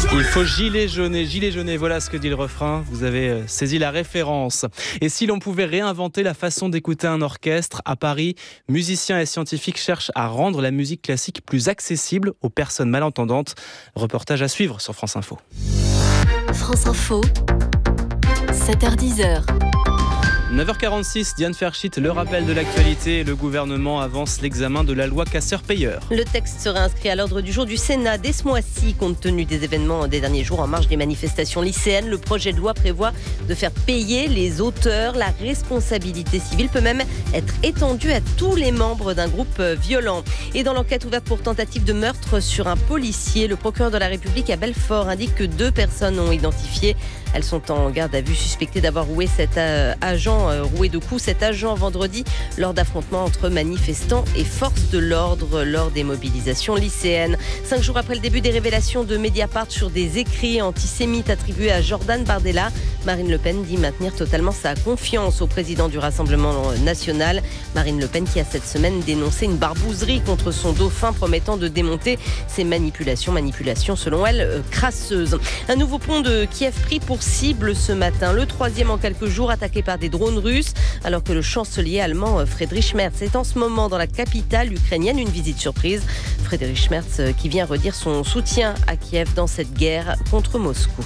Il faut gilet jaune, voilà ce que dit le refrain. Vous avez saisi la référence. Et si l'on pouvait réinventer la façon d'écouter un orchestre, à Paris, musiciens et scientifiques cherchent à rendre la musique classique plus accessible aux personnes malentendantes. Reportage à suivre sur France Info. France Info, 7h-10h. 9h46, Diane Ferchit, le rappel de l'actualité. Le gouvernement avance l'examen de la loi casseur-payeur. Le texte sera inscrit à l'ordre du jour du Sénat dès ce mois-ci. Compte tenu des événements des derniers jours en marge des manifestations lycéennes, le projet de loi prévoit de faire payer les auteurs. La responsabilité civile peut même être étendue à tous les membres d'un groupe violent. Et dans l'enquête ouverte pour tentative de meurtre sur un policier, le procureur de la République à Belfort indique que 2 personnes ont identifié. Elles sont en garde à vue, suspectées d'avoir roué de coups cet agent vendredi lors d'affrontements entre manifestants et forces de l'ordre lors des mobilisations lycéennes. 5 jours après le début des révélations de Mediapart sur des écrits antisémites attribués à Jordan Bardella, Marine Le Pen dit maintenir totalement sa confiance au président du Rassemblement national. Marine Le Pen qui a cette semaine dénoncé une barbouzerie contre son dauphin promettant de démonter ses manipulations selon elle crasseuses. Un nouveau pont de Kiev pris pour cible ce matin, le 3e en quelques jours, attaqué par des drones russes, alors que le chancelier allemand Friedrich Merz est en ce moment dans la capitale ukrainienne, une visite surprise. Friedrich Merz qui vient redire son soutien à Kiev dans cette guerre contre Moscou.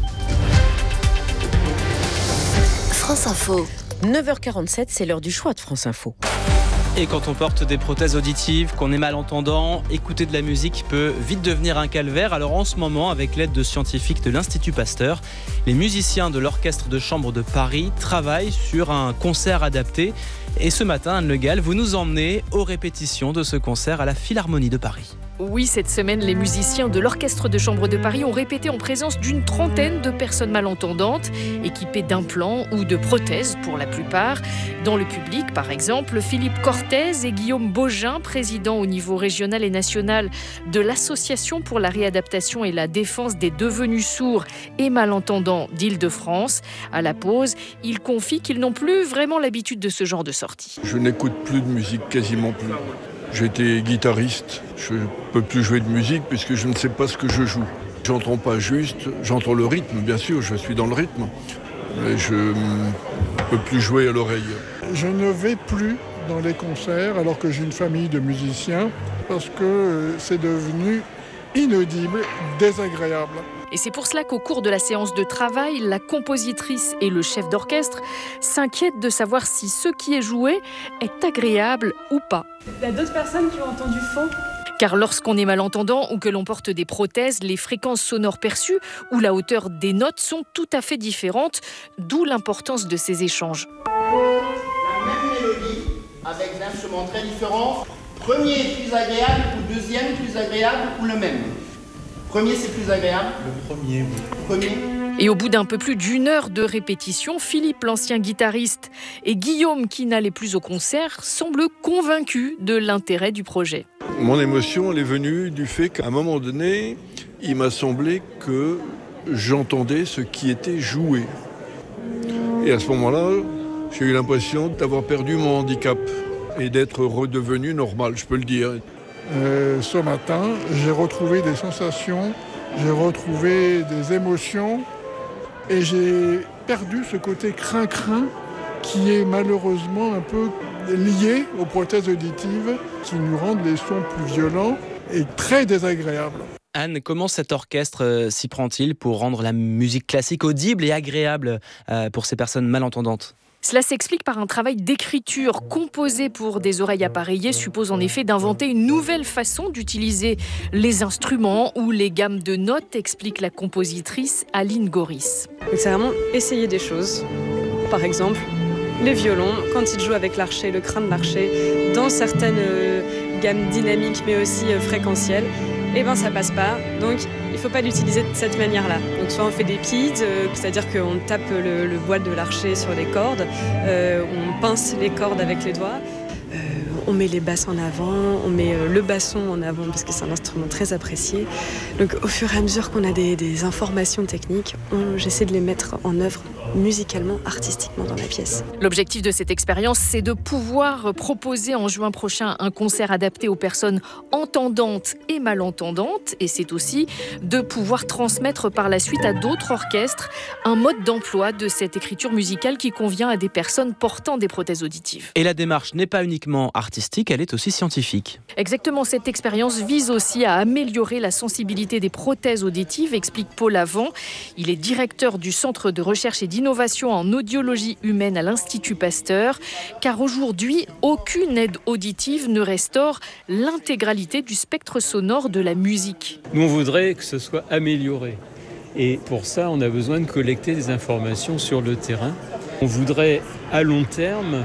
France Info. 9h47, c'est l'heure du choix de France Info. Et quand on porte des prothèses auditives, qu'on est malentendant, écouter de la musique peut vite devenir un calvaire. Alors en ce moment, avec l'aide de scientifiques de l'Institut Pasteur, les musiciens de l'Orchestre de Chambre de Paris travaillent sur un concert adapté. Et ce matin, Anne Le Gall, vous nous emmenez aux répétitions de ce concert à la Philharmonie de Paris. Oui, cette semaine, les musiciens de l'Orchestre de Chambre de Paris ont répété en présence d'une trentaine de personnes malentendantes, équipées d'implants ou de prothèses pour la plupart. Dans le public, par exemple, Philippe Cortez et Guillaume Baugin, présidents au niveau régional et national de l'Association pour la réadaptation et la défense des devenus sourds et malentendants d'Île-de-France. À la pause, ils confient qu'ils n'ont plus vraiment l'habitude de ce genre de sortie. Je n'écoute plus de musique, quasiment plus. J'étais guitariste, je ne peux plus jouer de musique puisque je ne sais pas ce que je joue. J'entends pas juste, j'entends le rythme, bien sûr, je suis dans le rythme, mais je ne peux plus jouer à l'oreille. Je ne vais plus dans les concerts alors que j'ai une famille de musiciens parce que c'est devenu inaudible, désagréable. Et c'est pour cela qu'au cours de la séance de travail, la compositrice et le chef d'orchestre s'inquiètent de savoir si ce qui est joué est agréable ou pas. Il y a d'autres personnes qui ont entendu faux. Car lorsqu'on est malentendant ou que l'on porte des prothèses, les fréquences sonores perçues ou la hauteur des notes sont tout à fait différentes, d'où l'importance de ces échanges. La même mélodie avec des instruments très différents. Premier est plus agréable ou deuxième plus agréable ou le même? Premier, c'est plus agréable. Le premier, oui. Premier. Et au bout d'un peu plus d'une heure de répétition, Philippe, l'ancien guitariste, et Guillaume, qui n'allait plus au concert, semblent convaincus de l'intérêt du projet. Mon émotion, elle est venue du fait qu'à un moment donné, il m'a semblé que j'entendais ce qui était joué. Et à ce moment-là, j'ai eu l'impression d'avoir perdu mon handicap et d'être redevenu normal, je peux le dire. Ce matin, j'ai retrouvé des sensations, j'ai retrouvé des émotions et j'ai perdu ce côté crin-crin qui est malheureusement un peu lié aux prothèses auditives qui nous rendent les sons plus violents et très désagréables. Anne, comment cet orchestre s'y prend-il pour rendre la musique classique audible et agréable pour ces personnes malentendantes ? Cela s'explique par un travail d'écriture. Composer pour des oreilles appareillées suppose en effet d'inventer une nouvelle façon d'utiliser les instruments ou les gammes de notes, explique la compositrice Aline Goris. Donc c'est vraiment essayer des choses. Par exemple, les violons, quand ils jouent avec l'archet, le crâne d'archet, dans certaines gammes dynamiques mais aussi fréquentielles, ça passe pas. Donc il faut pas l'utiliser de cette manière-là. Donc soit on fait des plies, c'est-à-dire qu'on tape le bois de l'archet sur les cordes, on pince les cordes avec les doigts, on met les basses en avant, on met le basson en avant parce que c'est un instrument très apprécié. Donc au fur et à mesure qu'on a des informations techniques, j'essaie de les mettre en œuvre musicalement, artistiquement dans la pièce. L'objectif de cette expérience, c'est de pouvoir proposer en juin prochain un concert adapté aux personnes entendantes et malentendantes. Et c'est aussi de pouvoir transmettre par la suite à d'autres orchestres un mode d'emploi de cette écriture musicale qui convient à des personnes portant des prothèses auditives. Et la démarche n'est pas uniquement artistique, elle est aussi scientifique. Exactement, cette expérience vise aussi à améliorer la sensibilité des prothèses auditives, explique Paul Avant. Il est directeur du Centre de recherche et d'innovation en audiologie humaine à l'Institut Pasteur. Car aujourd'hui, aucune aide auditive ne restaure l'intégralité du spectre sonore de la musique. Nous, on voudrait que ce soit amélioré. Et pour ça, on a besoin de collecter des informations sur le terrain. On voudrait, à long terme,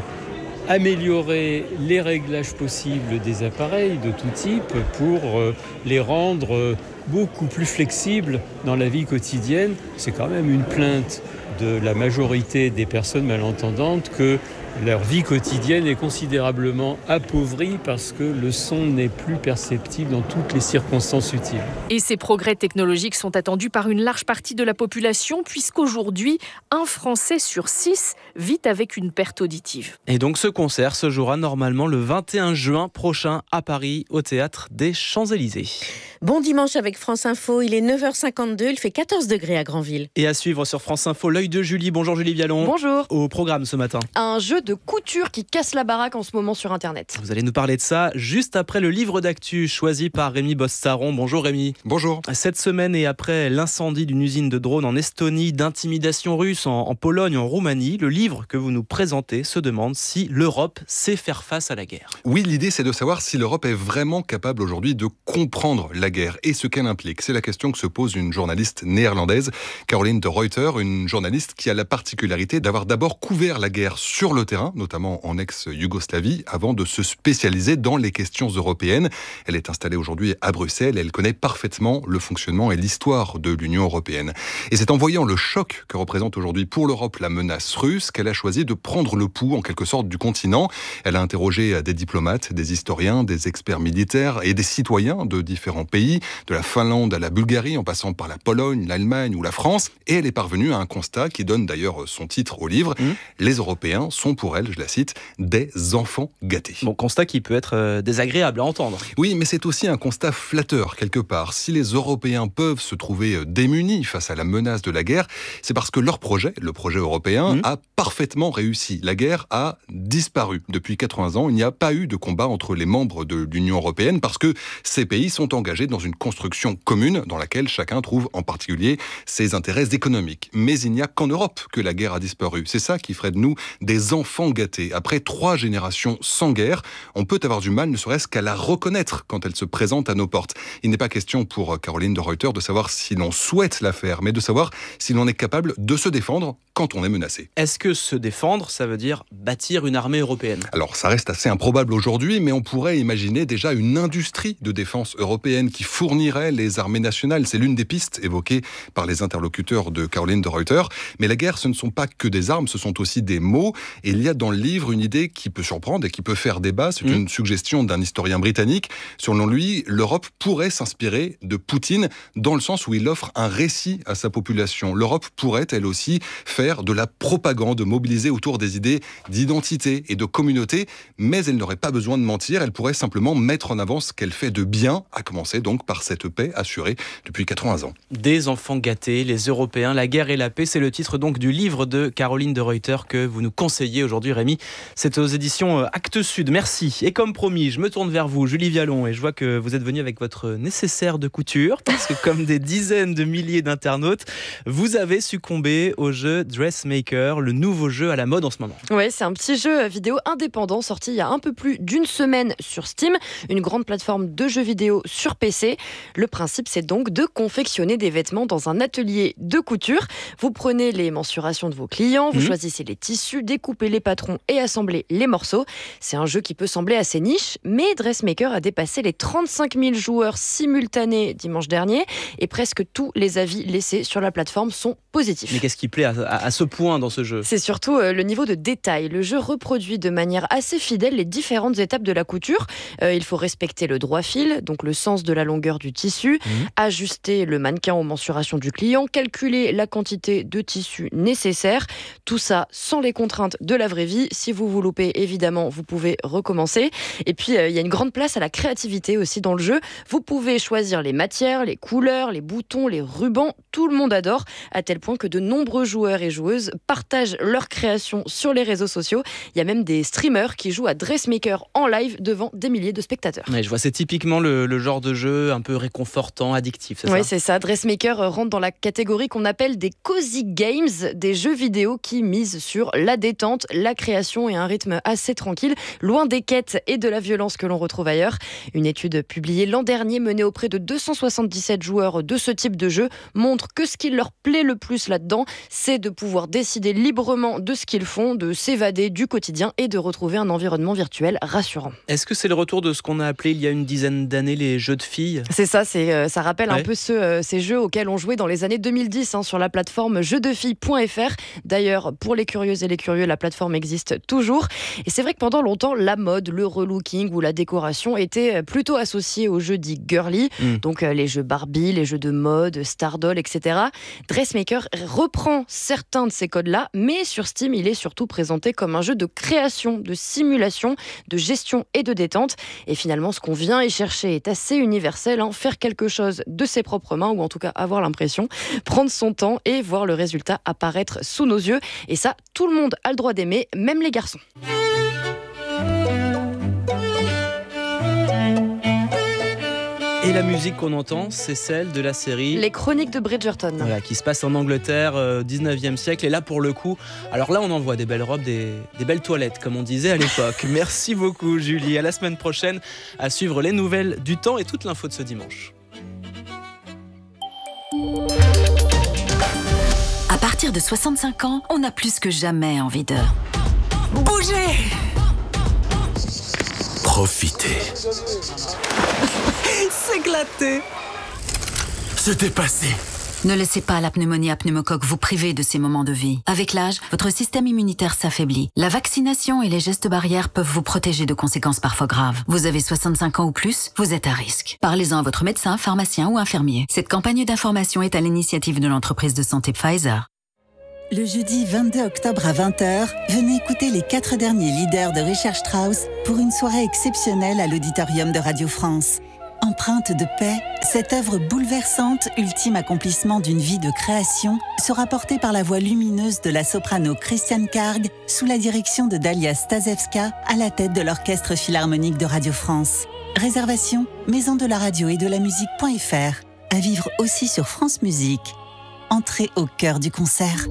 améliorer les réglages possibles des appareils de tout type pour les rendre beaucoup plus flexibles dans la vie quotidienne. C'est quand même une plainte de la majorité des personnes malentendantes que leur vie quotidienne est considérablement appauvrie parce que le son n'est plus perceptible dans toutes les circonstances utiles. Et ces progrès technologiques sont attendus par une large partie de la population puisqu'aujourd'hui, un Français sur 6 vit avec une perte auditive. Et donc ce concert se jouera normalement le 21 juin prochain à Paris, au Théâtre des Champs-Élysées. Bon dimanche avec France Info, il est 9h52, il fait 14 degrés à Granville. Et à suivre sur France Info, l'œil de Julie. Bonjour Julie Vialon. Bonjour. Au programme ce matin. Un jeu de couture qui casse la baraque en ce moment sur Internet. Vous allez nous parler de ça juste après le livre d'actu choisi par Rémi Bostaron. Bonjour Rémi. Bonjour. Cette semaine et après l'incendie d'une usine de drones en Estonie, d'intimidation russe en Pologne, en Roumanie, le livre que vous nous présentez se demande si l'Europe sait faire face à la guerre. Oui, l'idée c'est de savoir si l'Europe est vraiment capable aujourd'hui de comprendre la guerre et ce qu'elle implique. C'est la question que se pose une journaliste néerlandaise, Caroline de Ruyter, une journaliste qui a la particularité d'avoir d'abord couvert la guerre sur le terrain, notamment en ex-Yougoslavie, avant de se spécialiser dans les questions européennes. Elle est installée aujourd'hui à Bruxelles et elle connaît parfaitement le fonctionnement et l'histoire de l'Union européenne. Et c'est en voyant le choc que représente aujourd'hui pour l'Europe la menace russe qu'elle a choisi de prendre le pouls en quelque sorte du continent. Elle a interrogé des diplomates, des historiens, des experts militaires et des citoyens de différents pays, de la Finlande à la Bulgarie, en passant par la Pologne, l'Allemagne ou la France. Et elle est parvenue à un constat qui donne d'ailleurs son titre au livre. Les Européens sont pour elle, je la cite, des enfants gâtés. Bon, constat qui peut être désagréable à entendre. Oui, mais c'est aussi un constat flatteur quelque part. Si les Européens peuvent se trouver démunis face à la menace de la guerre, c'est parce que leur projet, le projet européen, a parfaitement réussi. La guerre a disparu. Depuis 80 ans, il n'y a pas eu de combat entre les membres de l'Union européenne parce que ces pays sont engagés dans une construction commune dans laquelle chacun trouve en particulier ses intérêts économiques. Mais il n'y a qu'en Europe que la guerre a disparu. C'est ça qui ferait de nous des enfants gâtés. Après 3 générations sans guerre, on peut avoir du mal ne serait-ce qu'à la reconnaître quand elle se présente à nos portes. Il n'est pas question pour Caroline de Ruyter de savoir si l'on souhaite la faire, mais de savoir si l'on est capable de se défendre quand on est menacé. Est-ce que se défendre, ça veut dire bâtir une armée européenne ? Alors ça reste assez improbable aujourd'hui, mais on pourrait imaginer déjà une industrie de défense européenne qui fournirait les armées nationales. C'est l'une des pistes évoquées par les interlocuteurs de Caroline de Ruyter. Mais la guerre, ce ne sont pas que des armes, ce sont aussi des mots. Et il y a dans le livre une idée qui peut surprendre et qui peut faire débat. C'est une suggestion d'un historien britannique. Selon lui, l'Europe pourrait s'inspirer de Poutine dans le sens où il offre un récit à sa population. L'Europe pourrait, elle aussi, faire de la propagande, mobiliser autour des idées d'identité et de communauté, mais elle n'aurait pas besoin de mentir. Elle pourrait simplement mettre en avant ce qu'elle fait de bien, à commencer donc par cette paix assurée depuis 80 ans. Des enfants gâtés, les Européens, la guerre et la paix, c'est le titre donc du livre de Caroline de Ruyter que vous nous conseillez aujourd'hui, Rémi. C'est aux éditions Actes Sud. Merci. Et comme promis, je me tourne vers vous, Julie Vialon, et je vois que vous êtes venue avec votre nécessaire de couture, parce que comme des dizaines de milliers d'internautes, vous avez succombé au jeu Dressmaker, le nouveau jeu à la mode en ce moment. Ouais, c'est un petit jeu vidéo indépendant sorti il y a un peu plus d'une semaine sur Steam, une grande plateforme de jeux vidéo sur PC. Le principe, c'est donc de confectionner des vêtements dans un atelier de couture. Vous prenez les mensurations de vos clients, vous choisissez les tissus, découpez les patrons et assemblez les morceaux. C'est un jeu qui peut sembler assez niche, mais Dressmaker a dépassé les 35 000 joueurs simultanés dimanche dernier et presque tous les avis laissés sur la plateforme sont positifs. Mais qu'est-ce qui plaît à ce point dans ce jeu. C'est surtout le niveau de détail. Le jeu reproduit de manière assez fidèle les différentes étapes de la couture. Il faut respecter le droit fil, donc le sens de la longueur du tissu, ajuster le mannequin aux mensurations du client, calculer la quantité de tissu nécessaire. Tout ça sans les contraintes de la vraie vie. Si vous vous loupez, évidemment, vous pouvez recommencer. Et puis, il y a une grande place à la créativité aussi dans le jeu. Vous pouvez choisir les matières, les couleurs, les boutons, les rubans. Tout le monde adore, à tel point que de nombreux joueurs et joueuses partagent leurs créations sur les réseaux sociaux. Il y a même des streamers qui jouent à Dressmaker en live devant des milliers de spectateurs. Ouais, je vois, c'est typiquement le genre de jeu un peu réconfortant, addictif, c'est ça ? Oui, c'est ça. Dressmaker rentre dans la catégorie qu'on appelle des cozy games, des jeux vidéo qui misent sur la détente, la création et un rythme assez tranquille, loin des quêtes et de la violence que l'on retrouve ailleurs. Une étude publiée l'an dernier, menée auprès de 277 joueurs de ce type de jeu, montre que ce qui leur plaît le plus là-dedans, c'est de pouvoir décider librement de ce qu'ils font, de s'évader du quotidien et de retrouver un environnement virtuel rassurant. Est-ce que c'est le retour de ce qu'on a appelé il y a une dizaine d'années les jeux de filles ? C'est ça, ça rappelle un peu ces jeux auxquels on jouait dans les années 2010 sur la plateforme jeudefilles.fr. D'ailleurs, pour les curieuses et les curieux, la plateforme existe toujours. Et c'est vrai que pendant longtemps, la mode, le relooking ou la décoration étaient plutôt associés aux jeux dits girly, donc les jeux Barbie, les jeux de mode, Stardoll, etc. Dressmaker reprend certains de ces codes-là, mais sur Steam, il est surtout présenté comme un jeu de création, de simulation, de gestion et de détente. Et finalement, ce qu'on vient y chercher est assez universel, faire quelque chose de ses propres mains, ou en tout cas avoir l'impression, prendre son temps et voir le résultat apparaître sous nos yeux. Et ça, tout le monde a le droit d'aimer, même les garçons. Et la musique qu'on entend, c'est celle de la série Les Chroniques de Bridgerton. Voilà, qui se passe en Angleterre, 19e siècle. Et là, pour le coup, alors là, on en voit des belles robes, des belles toilettes, comme on disait à l'époque. Merci beaucoup, Julie. À la semaine prochaine, à suivre les nouvelles du temps et toute l'info de ce dimanche. À partir de 65 ans, on a plus que jamais envie de bouger. Profiter. S'éclater. Se dépasser. Ne laissez pas la pneumonie à pneumocoque vous priver de ces moments de vie. Avec l'âge, votre système immunitaire s'affaiblit. La vaccination et les gestes barrières peuvent vous protéger de conséquences parfois graves. Vous avez 65 ans ou plus, vous êtes à risque. Parlez-en à votre médecin, pharmacien ou infirmier. Cette campagne d'information est à l'initiative de l'entreprise de santé Pfizer. Le jeudi 22 octobre à 20h, venez écouter les 4 derniers leaders de Richard Strauss pour une soirée exceptionnelle à l'Auditorium de Radio France. Empreinte de paix, cette œuvre bouleversante, ultime accomplissement d'une vie de création, sera portée par la voix lumineuse de la soprano Christiane Karg sous la direction de Dalia Stasevska à la tête de l'Orchestre Philharmonique de Radio France. Réservation, maison de la radio et de la musique.fr. À vivre aussi sur France Musique. Entrez au cœur du concert.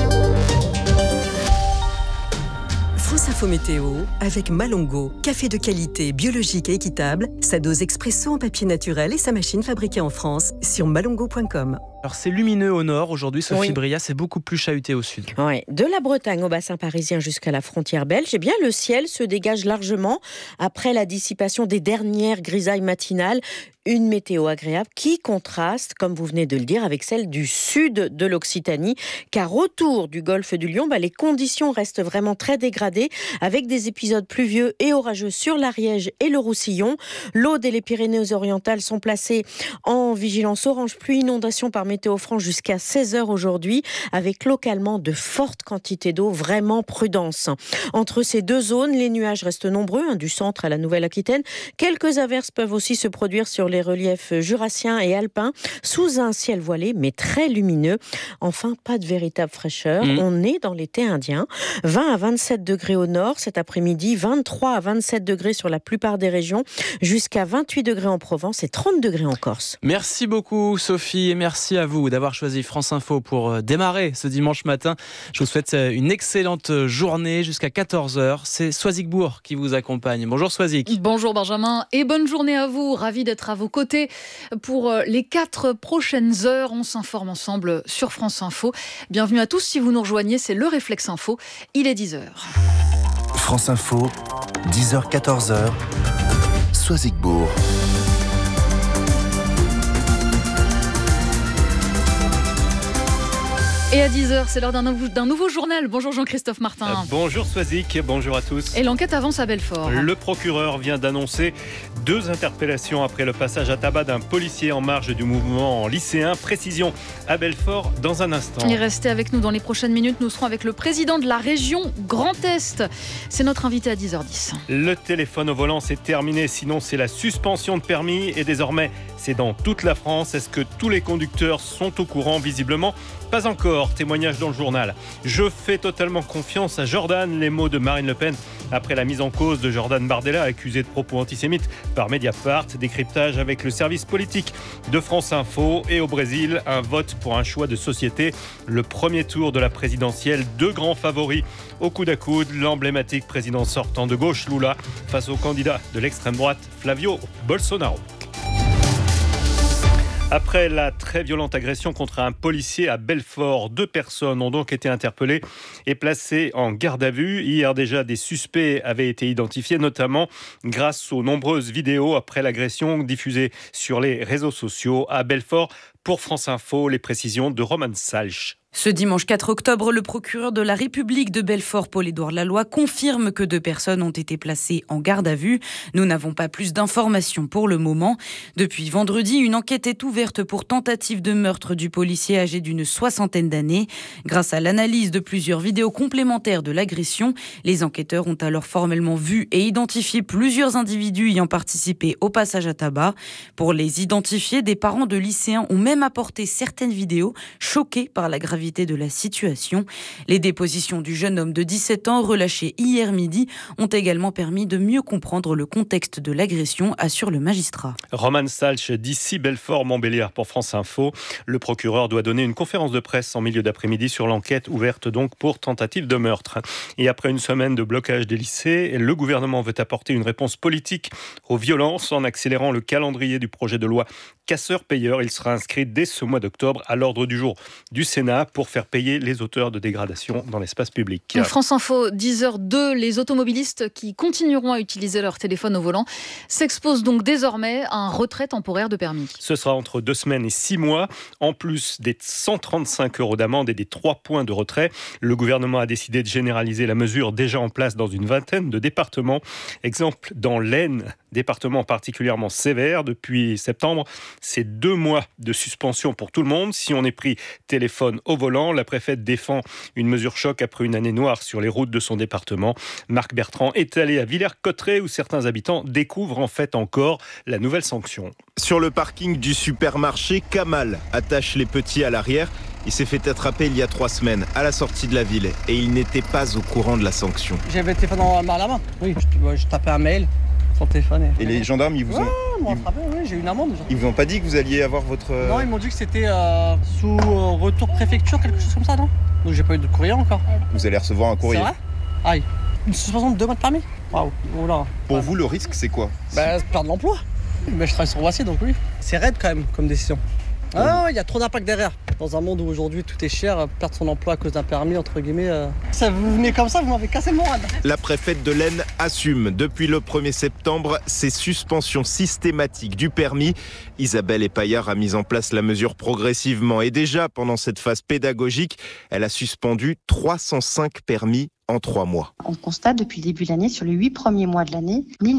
France Info Météo avec Malongo. Café de qualité, biologique et équitable. Sa dose expresso en papier naturel et sa machine fabriquée en France sur malongo.com. Alors c'est lumineux au nord aujourd'hui, Sophie Bria, c'est beaucoup plus chahuté au sud. Oui, de la Bretagne au bassin parisien jusqu'à la frontière belge, eh bien le ciel se dégage largement après la dissipation des dernières grisailles matinales. Une météo agréable qui contraste, comme vous venez de le dire, avec celle du sud de l'Occitanie, car autour du golfe du Lion, les conditions restent vraiment très dégradées, avec des épisodes pluvieux et orageux sur l'Ariège et le Roussillon. L'Aude et les Pyrénées-Orientales sont placées en vigilance orange pluie inondation par Météo France jusqu'à 16h aujourd'hui, avec localement de fortes quantités d'eau, vraiment prudence. Entre ces deux zones, les nuages restent nombreux, du centre à la Nouvelle-Aquitaine. Quelques averses peuvent aussi se produire sur les reliefs jurassiens et alpins, sous un ciel voilé mais très lumineux. Enfin, pas de véritable fraîcheur. On est dans l'été indien. 20 à 27 degrés au nord cet après-midi, 23 à 27 degrés sur la plupart des régions, jusqu'à 28 degrés en Provence et 30 degrés en Corse. Merci beaucoup Sophie et merci à vous d'avoir choisi France Info pour démarrer ce dimanche matin. Je vous souhaite une excellente journée jusqu'à 14h. C'est Swazik Bourg qui vous accompagne. Bonjour Swazik. Bonjour Benjamin et bonne journée à vous. Ravi d'être à vos côtés pour les 4 prochaines heures. On s'informe ensemble sur France Info. Bienvenue à tous si vous nous rejoignez, c'est le Réflexe Info. Il est 10h. France Info, 10h, 14h, Swazik Bourg. Et à 10h, c'est l'heure d'un nouveau journal. Bonjour Jean-Christophe Martin. Bonjour Soisic, bonjour à tous. Et l'enquête avance à Belfort. Le procureur vient d'annoncer 2 interpellations après le passage à tabac d'un policier en marge du mouvement lycéen. Précision à Belfort dans un instant. Et restez avec nous dans les prochaines minutes. Nous serons avec le président de la région Grand Est. C'est notre invité à 10h10. Le téléphone au volant, c'est terminé. Sinon, c'est la suspension de permis. Et désormais, c'est dans toute la France. Est-ce que tous les conducteurs sont au courant? Visiblement, pas encore. Témoignage dans le journal. Je fais totalement confiance à Jordan. Les mots de Marine Le Pen après la mise en cause de Jordan Bardella, accusé de propos antisémites par Mediapart. Décryptage avec le service politique de France Info. Et au Brésil, un vote pour un choix de société. Le premier tour de la présidentielle. 2 grands favoris au coude à coude. L'emblématique président sortant de gauche, Lula, face au candidat de l'extrême droite, Flavio Bolsonaro. Après la très violente agression contre un policier à Belfort, 2 personnes ont donc été interpellées et placées en garde à vue. Hier déjà, des suspects avaient été identifiés, notamment grâce aux nombreuses vidéos après l'agression diffusées sur les réseaux sociaux à Belfort. Pour France Info, les précisions de Roman Salch. Ce dimanche 4 octobre, le procureur de la République de Belfort, Paul-Édouard Laloy, confirme que 2 personnes ont été placées en garde à vue. Nous n'avons pas plus d'informations pour le moment. Depuis vendredi, une enquête est ouverte pour tentative de meurtre du policier âgé d'une 60aine d'années. Grâce à l'analyse de plusieurs vidéos complémentaires de l'agression, les enquêteurs ont alors formellement vu et identifié plusieurs individus ayant participé au passage à tabac. Pour les identifier, des parents de lycéens ont même apporté certaines vidéos, choqués par la gravité de la situation. Les dépositions du jeune homme de 17 ans relâché hier midi ont également permis de mieux comprendre le contexte de l'agression, assure le magistrat. Roman Salch d'ici Belfort-Montbéliard pour France Info. Le procureur doit donner une conférence de presse en milieu d'après-midi sur l'enquête ouverte donc pour tentative de meurtre. Et après une semaine de blocage des lycées, le gouvernement veut apporter une réponse politique aux violences en accélérant le calendrier du projet de loi casseur-payeur. Il sera inscrit dès ce mois d'octobre à l'ordre du jour du Sénat pour faire payer les auteurs de dégradations dans l'espace public. France Info, 10h02, les automobilistes qui continueront à utiliser leur téléphone au volant s'exposent donc désormais à un retrait temporaire de permis. Ce sera entre 2 semaines et 6 mois, en plus des 135 € d'amende et des 3 points de retrait. Le gouvernement a décidé de généraliser la mesure déjà en place dans une vingtaine de départements. Exemple, dans l'Aisne, département particulièrement sévère depuis septembre, c'est 2 mois de suspension pour tout le monde si on est pris téléphone au volant. La préfète défend une mesure choc après une année noire sur les routes de son département. Marc Bertrand est allé à Villers-Cotterêts où certains habitants découvrent en fait encore la nouvelle sanction. Sur le parking du supermarché, Kamal attache les petits à l'arrière. Il s'est fait attraper il y a 3 semaines à la sortie de la ville et il n'était pas au courant de la sanction. J'avais le téléphone à la main. Oui, je tapais un mail. Son téléphone. Et les gendarmes, ils vous ont... Oui, j'ai eu une amende. Ils vous ont pas dit que vous alliez avoir votre... Non, ils m'ont dit que c'était sous retour préfecture, quelque chose comme ça, non? Donc j'ai pas eu de courrier encore. Vous allez recevoir un courrier. C'est vrai? Aïe. Une suspension de 2 mois de permis? Waouh. Oula. Pour vous, le risque, c'est quoi? Perdre l'emploi. Mais je travaille sur Roissy, donc oui. C'est raide quand même comme décision. Ah, il y a trop d'impact derrière. Dans un monde où aujourd'hui tout est cher, perdre son emploi à cause d'un permis, entre guillemets, ça vous venez comme ça, vous m'avez cassé le moral. La préfète de l'Aisne assume depuis le 1er septembre ces suspensions systématiques du permis. Isabelle Epaillard a mis en place la mesure progressivement et déjà pendant cette phase pédagogique, elle a suspendu 305 permis en 3 mois. On constate depuis le début de l'année, sur les 8 premiers mois de l'année,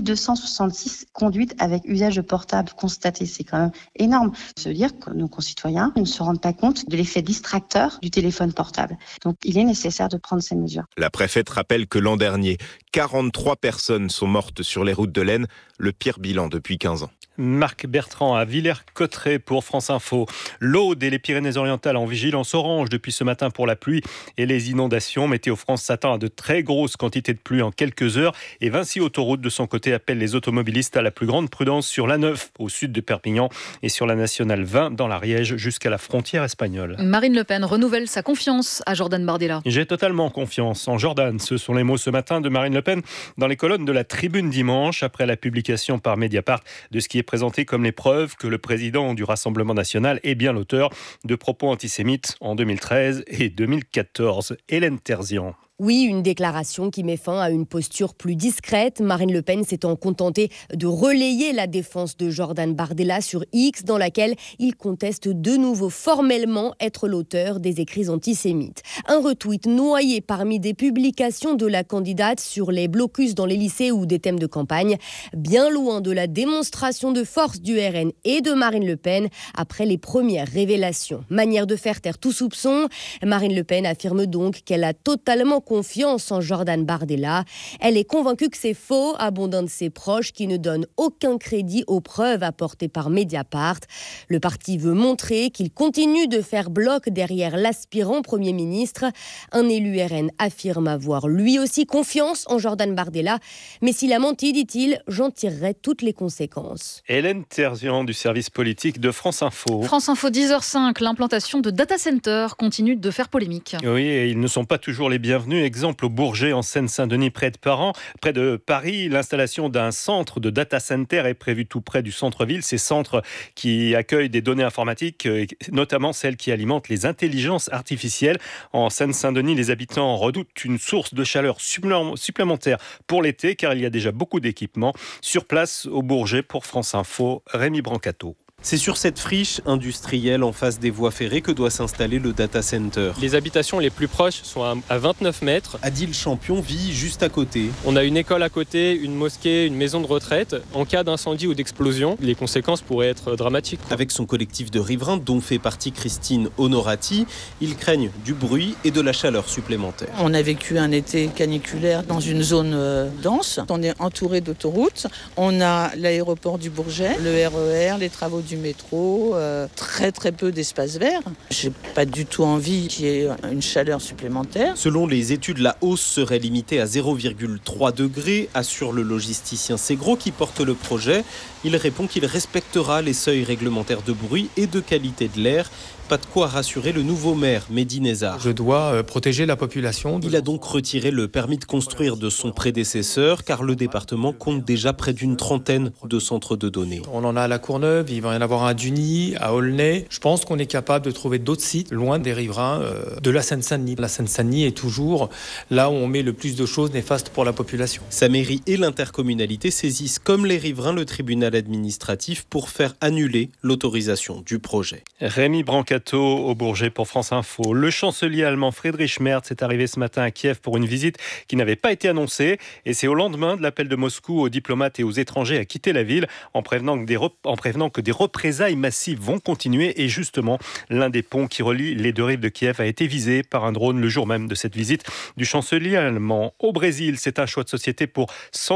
1266 conduites avec usage de portable constatées. C'est quand même énorme. Ça veut dire que nos concitoyens ne se rendent pas compte de l'effet distracteur du téléphone portable. Donc il est nécessaire de prendre ces mesures. La préfète rappelle que l'an dernier, 43 personnes sont mortes sur les routes de l'Aisne, le pire bilan depuis 15 ans. Marc Bertrand à Villers-Cotterêts pour France Info. L'Aude et les Pyrénées-Orientales en vigilance orange depuis ce matin pour la pluie et les inondations. Météo France s'attend à de très grosses quantités de pluie en quelques heures. Et Vinci Autoroute, de son côté, appelle les automobilistes à la plus grande prudence sur l'A9 au sud de Perpignan et sur la nationale 20 dans l'Ariège jusqu'à la frontière espagnole. Marine Le Pen renouvelle sa confiance à Jordan Bardella. J'ai totalement confiance en Jordan. Ce sont les mots ce matin de Marine Le Pen dans les colonnes de la Tribune dimanche après la publication par Mediapart de ce qui est présenté comme les preuves que le président du Rassemblement national est bien l'auteur de propos antisémites en 2013 et 2014. Hélène Terzian. Oui, une déclaration qui met fin à une posture plus discrète. Marine Le Pen s'étant contentée de relayer la défense de Jordan Bardella sur X, dans laquelle il conteste de nouveau formellement être l'auteur des écrits antisémites. Un retweet noyé parmi des publications de la candidate sur les blocus dans les lycées ou des thèmes de campagne, bien loin de la démonstration de force du RN et de Marine Le Pen après les premières révélations. Manière de faire taire tout soupçon, Marine Le Pen affirme donc qu'elle a totalement confiance en Jordan Bardella. Elle est convaincue que c'est faux, abondant de ses proches qui ne donnent aucun crédit aux preuves apportées par Mediapart. Le parti veut montrer qu'il continue de faire bloc derrière l'aspirant Premier ministre. Un élu RN affirme avoir lui aussi confiance en Jordan Bardella. Mais s'il a menti, dit-il, j'en tirerai toutes les conséquences. Hélène Terzian du service politique de France Info. France Info 10h05, l'implantation de data centers continue de faire polémique. Oui, et ils ne sont pas toujours les bienvenus. Exemple au Bourget, en Seine-Saint-Denis, près de Paris. L'installation d'un centre de data center est prévue tout près du centre-ville. Ces centres qui accueillent des données informatiques, notamment celles qui alimentent les intelligences artificielles. En Seine-Saint-Denis, les habitants redoutent une source de chaleur supplémentaire pour l'été, car il y a déjà beaucoup d'équipements. Sur place, au Bourget, pour France Info, Rémi Brancato. C'est sur cette friche industrielle en face des voies ferrées que doit s'installer le data center. Les habitations les plus proches sont à 29 mètres. Adil Champion vit juste à côté. On a une école à côté, une mosquée, une maison de retraite. En cas d'incendie ou d'explosion, les conséquences pourraient être dramatiques. Avec son collectif de riverains, dont fait partie Christine Honorati, ils craignent du bruit et de la chaleur supplémentaire. On a vécu un été caniculaire dans une zone dense. On est entouré d'autoroutes. On a l'aéroport du Bourget, le RER, les travaux du métro, très très peu d'espace vert. J'ai pas du tout envie qu'il y ait une chaleur supplémentaire. Selon les études, la hausse serait limitée à 0,3 degrés, assure le logisticien Segro qui porte le projet. Il répond qu'il respectera les seuils réglementaires de bruit et de qualité de l'air. Pas de quoi rassurer le nouveau maire, Mehdi Nezar. Je dois protéger la population. Il a donc retiré le permis de construire de son prédécesseur, car le département compte déjà près d'une trentaine de centres de données. On en a à La Courneuve, il va y en avoir un à Duny, à Aulnay. Je pense qu'on est capable de trouver d'autres sites loin des riverains de la Seine-Saint-Denis. La Seine-Saint-Denis est toujours là où on met le plus de choses néfastes pour la population. Sa mairie et l'intercommunalité saisissent comme les riverains le tribunal administratif pour faire annuler l'autorisation du projet. Rémi Brancato au Bourget pour France Info. Le chancelier allemand Friedrich Merz est arrivé ce matin à Kiev pour une visite qui n'avait pas été annoncée. Et c'est au lendemain de l'appel de Moscou aux diplomates et aux étrangers à quitter la ville en prévenant que des représailles massives vont continuer. Et justement, l'un des ponts qui relie les deux rives de Kiev a été visé par un drone le jour même de cette visite du chancelier allemand. Au Brésil, c'est un choix de société pour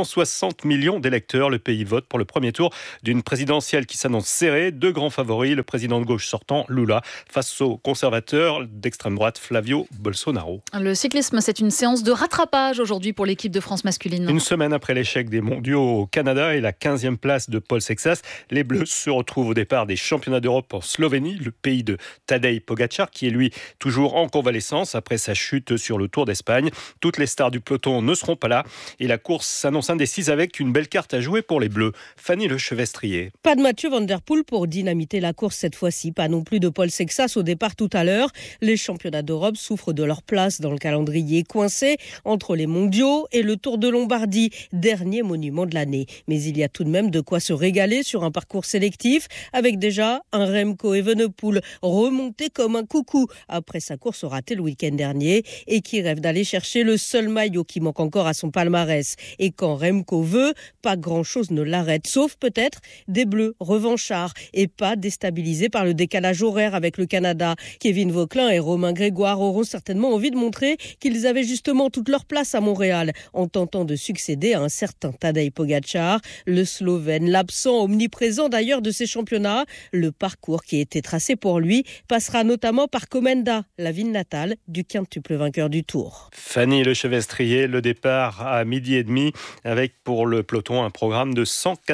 160 millions d'électeurs. Le pays vote pour le premier tour d'une présidentielle qui s'annonce serrée. Deux grands favoris, le président de gauche sortant, Lula, face au conservateur d'extrême droite Flavio Bolsonaro. Le cyclisme, c'est une séance de rattrapage aujourd'hui pour l'équipe de France masculine. Une semaine après l'échec des mondiaux au Canada et la 15e place de Paul Sexas, les Bleus se retrouvent au départ des championnats d'Europe en Slovénie, le pays de Tadej Pogačar, qui est lui toujours en convalescence après sa chute sur le Tour d'Espagne. Toutes les stars du peloton ne seront pas là et la course s'annonce indécise avec une belle carte à jouer pour les Bleus. Fanny Lechevestrier. Pas de Mathieu Van Der Poel pour dynamiter la course cette fois-ci, pas non plus de Paul Sexas au départ tout à l'heure. Les championnats d'Europe souffrent de leur place dans le calendrier coincé entre les mondiaux et le Tour de Lombardie, dernier monument de l'année. Mais il y a tout de même de quoi se régaler sur un parcours sélectif avec déjà un Remco Evenepoel remonté comme un coucou après sa course ratée le week-end dernier et qui rêve d'aller chercher le seul maillot qui manque encore à son palmarès. Et quand Remco veut, pas grand-chose ne l'arrête, sauf peut-être des Bleus revanchards et pas déstabilisés par le décalage horaire avec le Canada. Kevin Vauquelin et Romain Grégoire auront certainement envie de montrer qu'ils avaient justement toute leur place à Montréal en tentant de succéder à un certain Tadej Pogačar, le Slovène, l'absent omniprésent d'ailleurs de ces championnats. Le parcours qui était tracé pour lui passera notamment par Komenda, la ville natale du quintuple vainqueur du Tour. Fanny Lechevestrier, le départ à 12h30 avec pour le peloton un programme de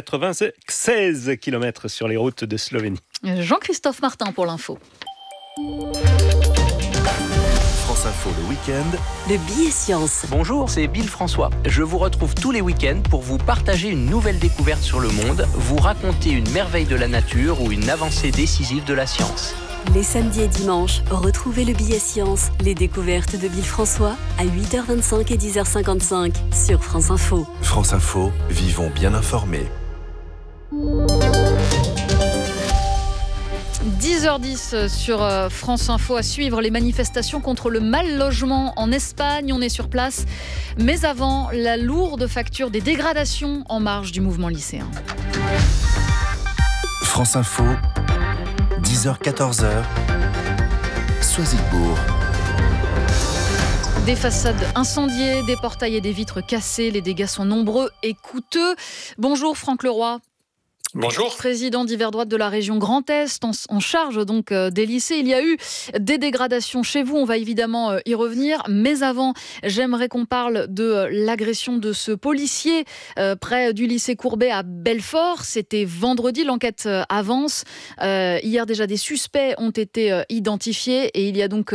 196 km sur les routes de Slovénie. Jean-Christophe Martin pour l'info. France Info le week-end. Le billet science. Bonjour, c'est Bill François. Je vous retrouve tous les week-ends pour vous partager une nouvelle découverte sur le monde, vous raconter une merveille de la nature ou une avancée décisive de la science. Les samedis et dimanches, retrouvez le billet science, les découvertes de Villefrançois à 8h25 et 10h55 sur France Info. France Info, vivons bien informés. 10h10 sur France Info, à suivre les manifestations contre le mal logement en Espagne. On est sur place. Mais avant, la lourde facture des dégradations en marge du mouvement lycéen. France Info, 10h-14h, Soisy-le-Bourg. Des façades incendiées, des portails et des vitres cassées. Les dégâts sont nombreux et coûteux. Bonjour Franck Leroy. Bonjour. Président d'Hiver Droite de la région Grand Est, en charge donc des lycées. Il y a eu des dégradations chez vous, on va évidemment y revenir. Mais avant, j'aimerais qu'on parle de l'agression de ce policier près du lycée Courbet à Belfort. C'était vendredi, l'enquête avance. Hier déjà, des suspects ont été identifiés et il y a donc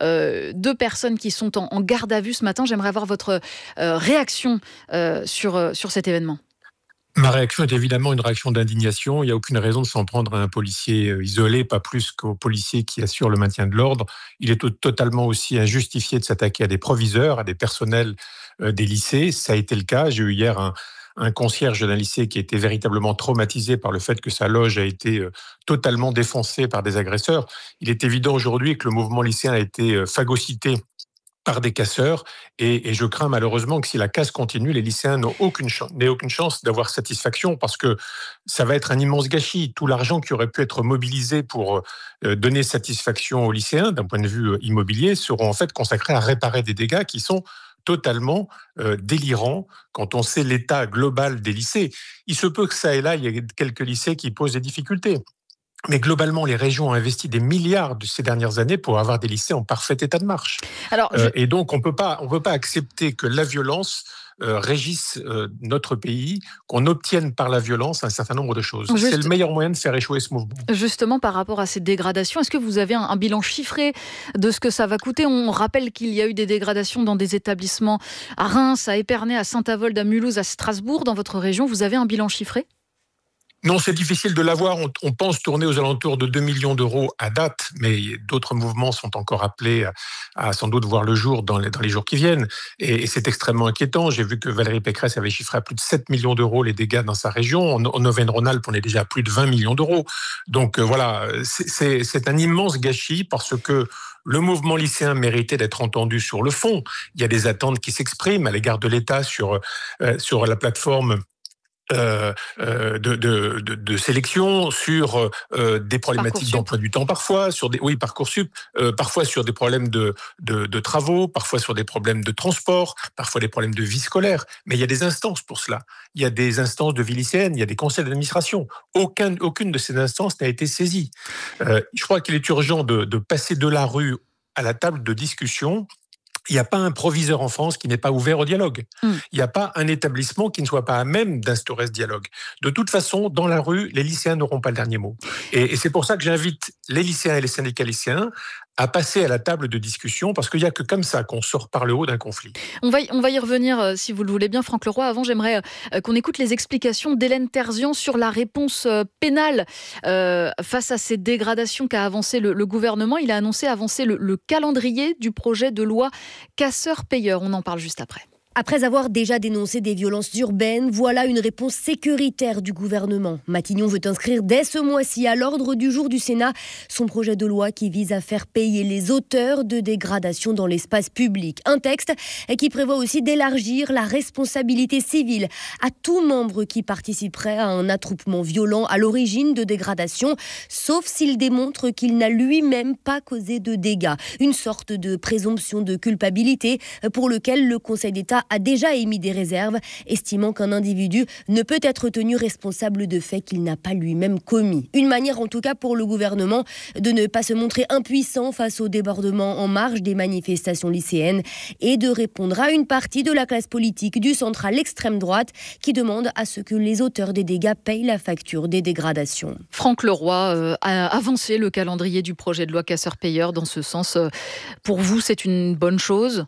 2 personnes qui sont en garde à vue ce matin. J'aimerais avoir votre réaction sur cet événement. Ma réaction est évidemment une réaction d'indignation. Il n'y a aucune raison de s'en prendre à un policier isolé, pas plus qu'au policier qui assure le maintien de l'ordre. Il est totalement aussi injustifié de s'attaquer à des proviseurs, à des personnels des lycées. Ça a été le cas. J'ai eu hier un concierge d'un lycée qui était véritablement traumatisé par le fait que sa loge a été totalement défoncée par des agresseurs. Il est évident aujourd'hui que le mouvement lycéen a été phagocyté par des casseurs, et je crains malheureusement que si la casse continue, les lycéens n'aient aucune chance d'avoir satisfaction, parce que ça va être un immense gâchis. Tout l'argent qui aurait pu être mobilisé pour donner satisfaction aux lycéens, d'un point de vue immobilier, seront en fait consacrés à réparer des dégâts qui sont totalement délirants quand on sait l'état global des lycées. Il se peut que ça et là, il y ait quelques lycées qui posent des difficultés. Mais globalement, les régions ont investi des milliards de ces dernières années pour avoir des lycées en parfait état de marche. Et donc, on peut pas accepter que la violence régisse notre pays, qu'on obtienne par la violence un certain nombre de choses. C'est le meilleur moyen de faire échouer ce mouvement. Justement, par rapport à ces dégradations, est-ce que vous avez un bilan chiffré de ce que ça va coûter ? On rappelle qu'il y a eu des dégradations dans des établissements à Reims, à Épernay, à Saint-Avold, à Mulhouse, à Strasbourg. Dans votre région, vous avez un bilan chiffré ? Non, c'est difficile de l'avoir. On pense tourner aux alentours de 2 millions d'euros à date, mais d'autres mouvements sont encore appelés à sans doute voir le jour dans les jours qui viennent. Et c'est extrêmement inquiétant. J'ai vu que Valérie Pécresse avait chiffré à plus de 7 millions d'euros les dégâts dans sa région. En Auvergne-Rhône-Alpes, on est déjà à plus de 20 millions d'euros. Donc voilà, c'est un immense gâchis parce que le mouvement lycéen méritait d'être entendu sur le fond. Il y a des attentes qui s'expriment à l'égard de l'État sur la plateforme de sélection, sur des problématiques d'emploi du temps parfois, sur Parcoursup, parfois sur des problèmes de travaux, parfois sur des problèmes de transport, parfois des problèmes de vie scolaire. Mais il y a des instances pour cela. Il y a des instances de vie lycéenne, il y a des conseils d'administration. Aucune de ces instances n'a été saisie. Je crois qu'il est urgent de passer de la rue à la table de discussion. Il n'y a pas un proviseur en France qui n'est pas ouvert au dialogue. Il n'y a pas un établissement qui ne soit pas à même d'instaurer ce dialogue. De toute façon, dans la rue, les lycéens n'auront pas le dernier mot. Et c'est pour ça que j'invite les lycéens et les syndicats lycéens à passer à la table de discussion, parce qu'il n'y a que comme ça qu'on sort par le haut d'un conflit. On va y revenir, si vous le voulez bien, Franck Leroy. Avant, j'aimerais qu'on écoute les explications d'Hélène Terzian sur la réponse pénale face à ces dégradations qu'a avancé le gouvernement. Il a annoncé avancer le calendrier du projet de loi casseurs-payeurs. On en parle juste après. Après avoir déjà dénoncé des violences urbaines, voilà une réponse sécuritaire du gouvernement. Matignon veut inscrire dès ce mois-ci à l'ordre du jour du Sénat son projet de loi qui vise à faire payer les auteurs de dégradations dans l'espace public. Un texte qui prévoit aussi d'élargir la responsabilité civile à tout membre qui participerait à un attroupement violent à l'origine de dégradations, sauf s'il démontre qu'il n'a lui-même pas causé de dégâts. Une sorte de présomption de culpabilité pour lequel le Conseil d'État a déjà émis des réserves, estimant qu'un individu ne peut être tenu responsable de faits qu'il n'a pas lui-même commis. Une manière en tout cas pour le gouvernement de ne pas se montrer impuissant face au débordement en marge des manifestations lycéennes et de répondre à une partie de la classe politique du centre à l'extrême droite qui demande à ce que les auteurs des dégâts payent la facture des dégradations. Franck Leroy a avancé le calendrier du projet de loi casseurs-payeurs dans ce sens. Pour vous, c'est une bonne chose ?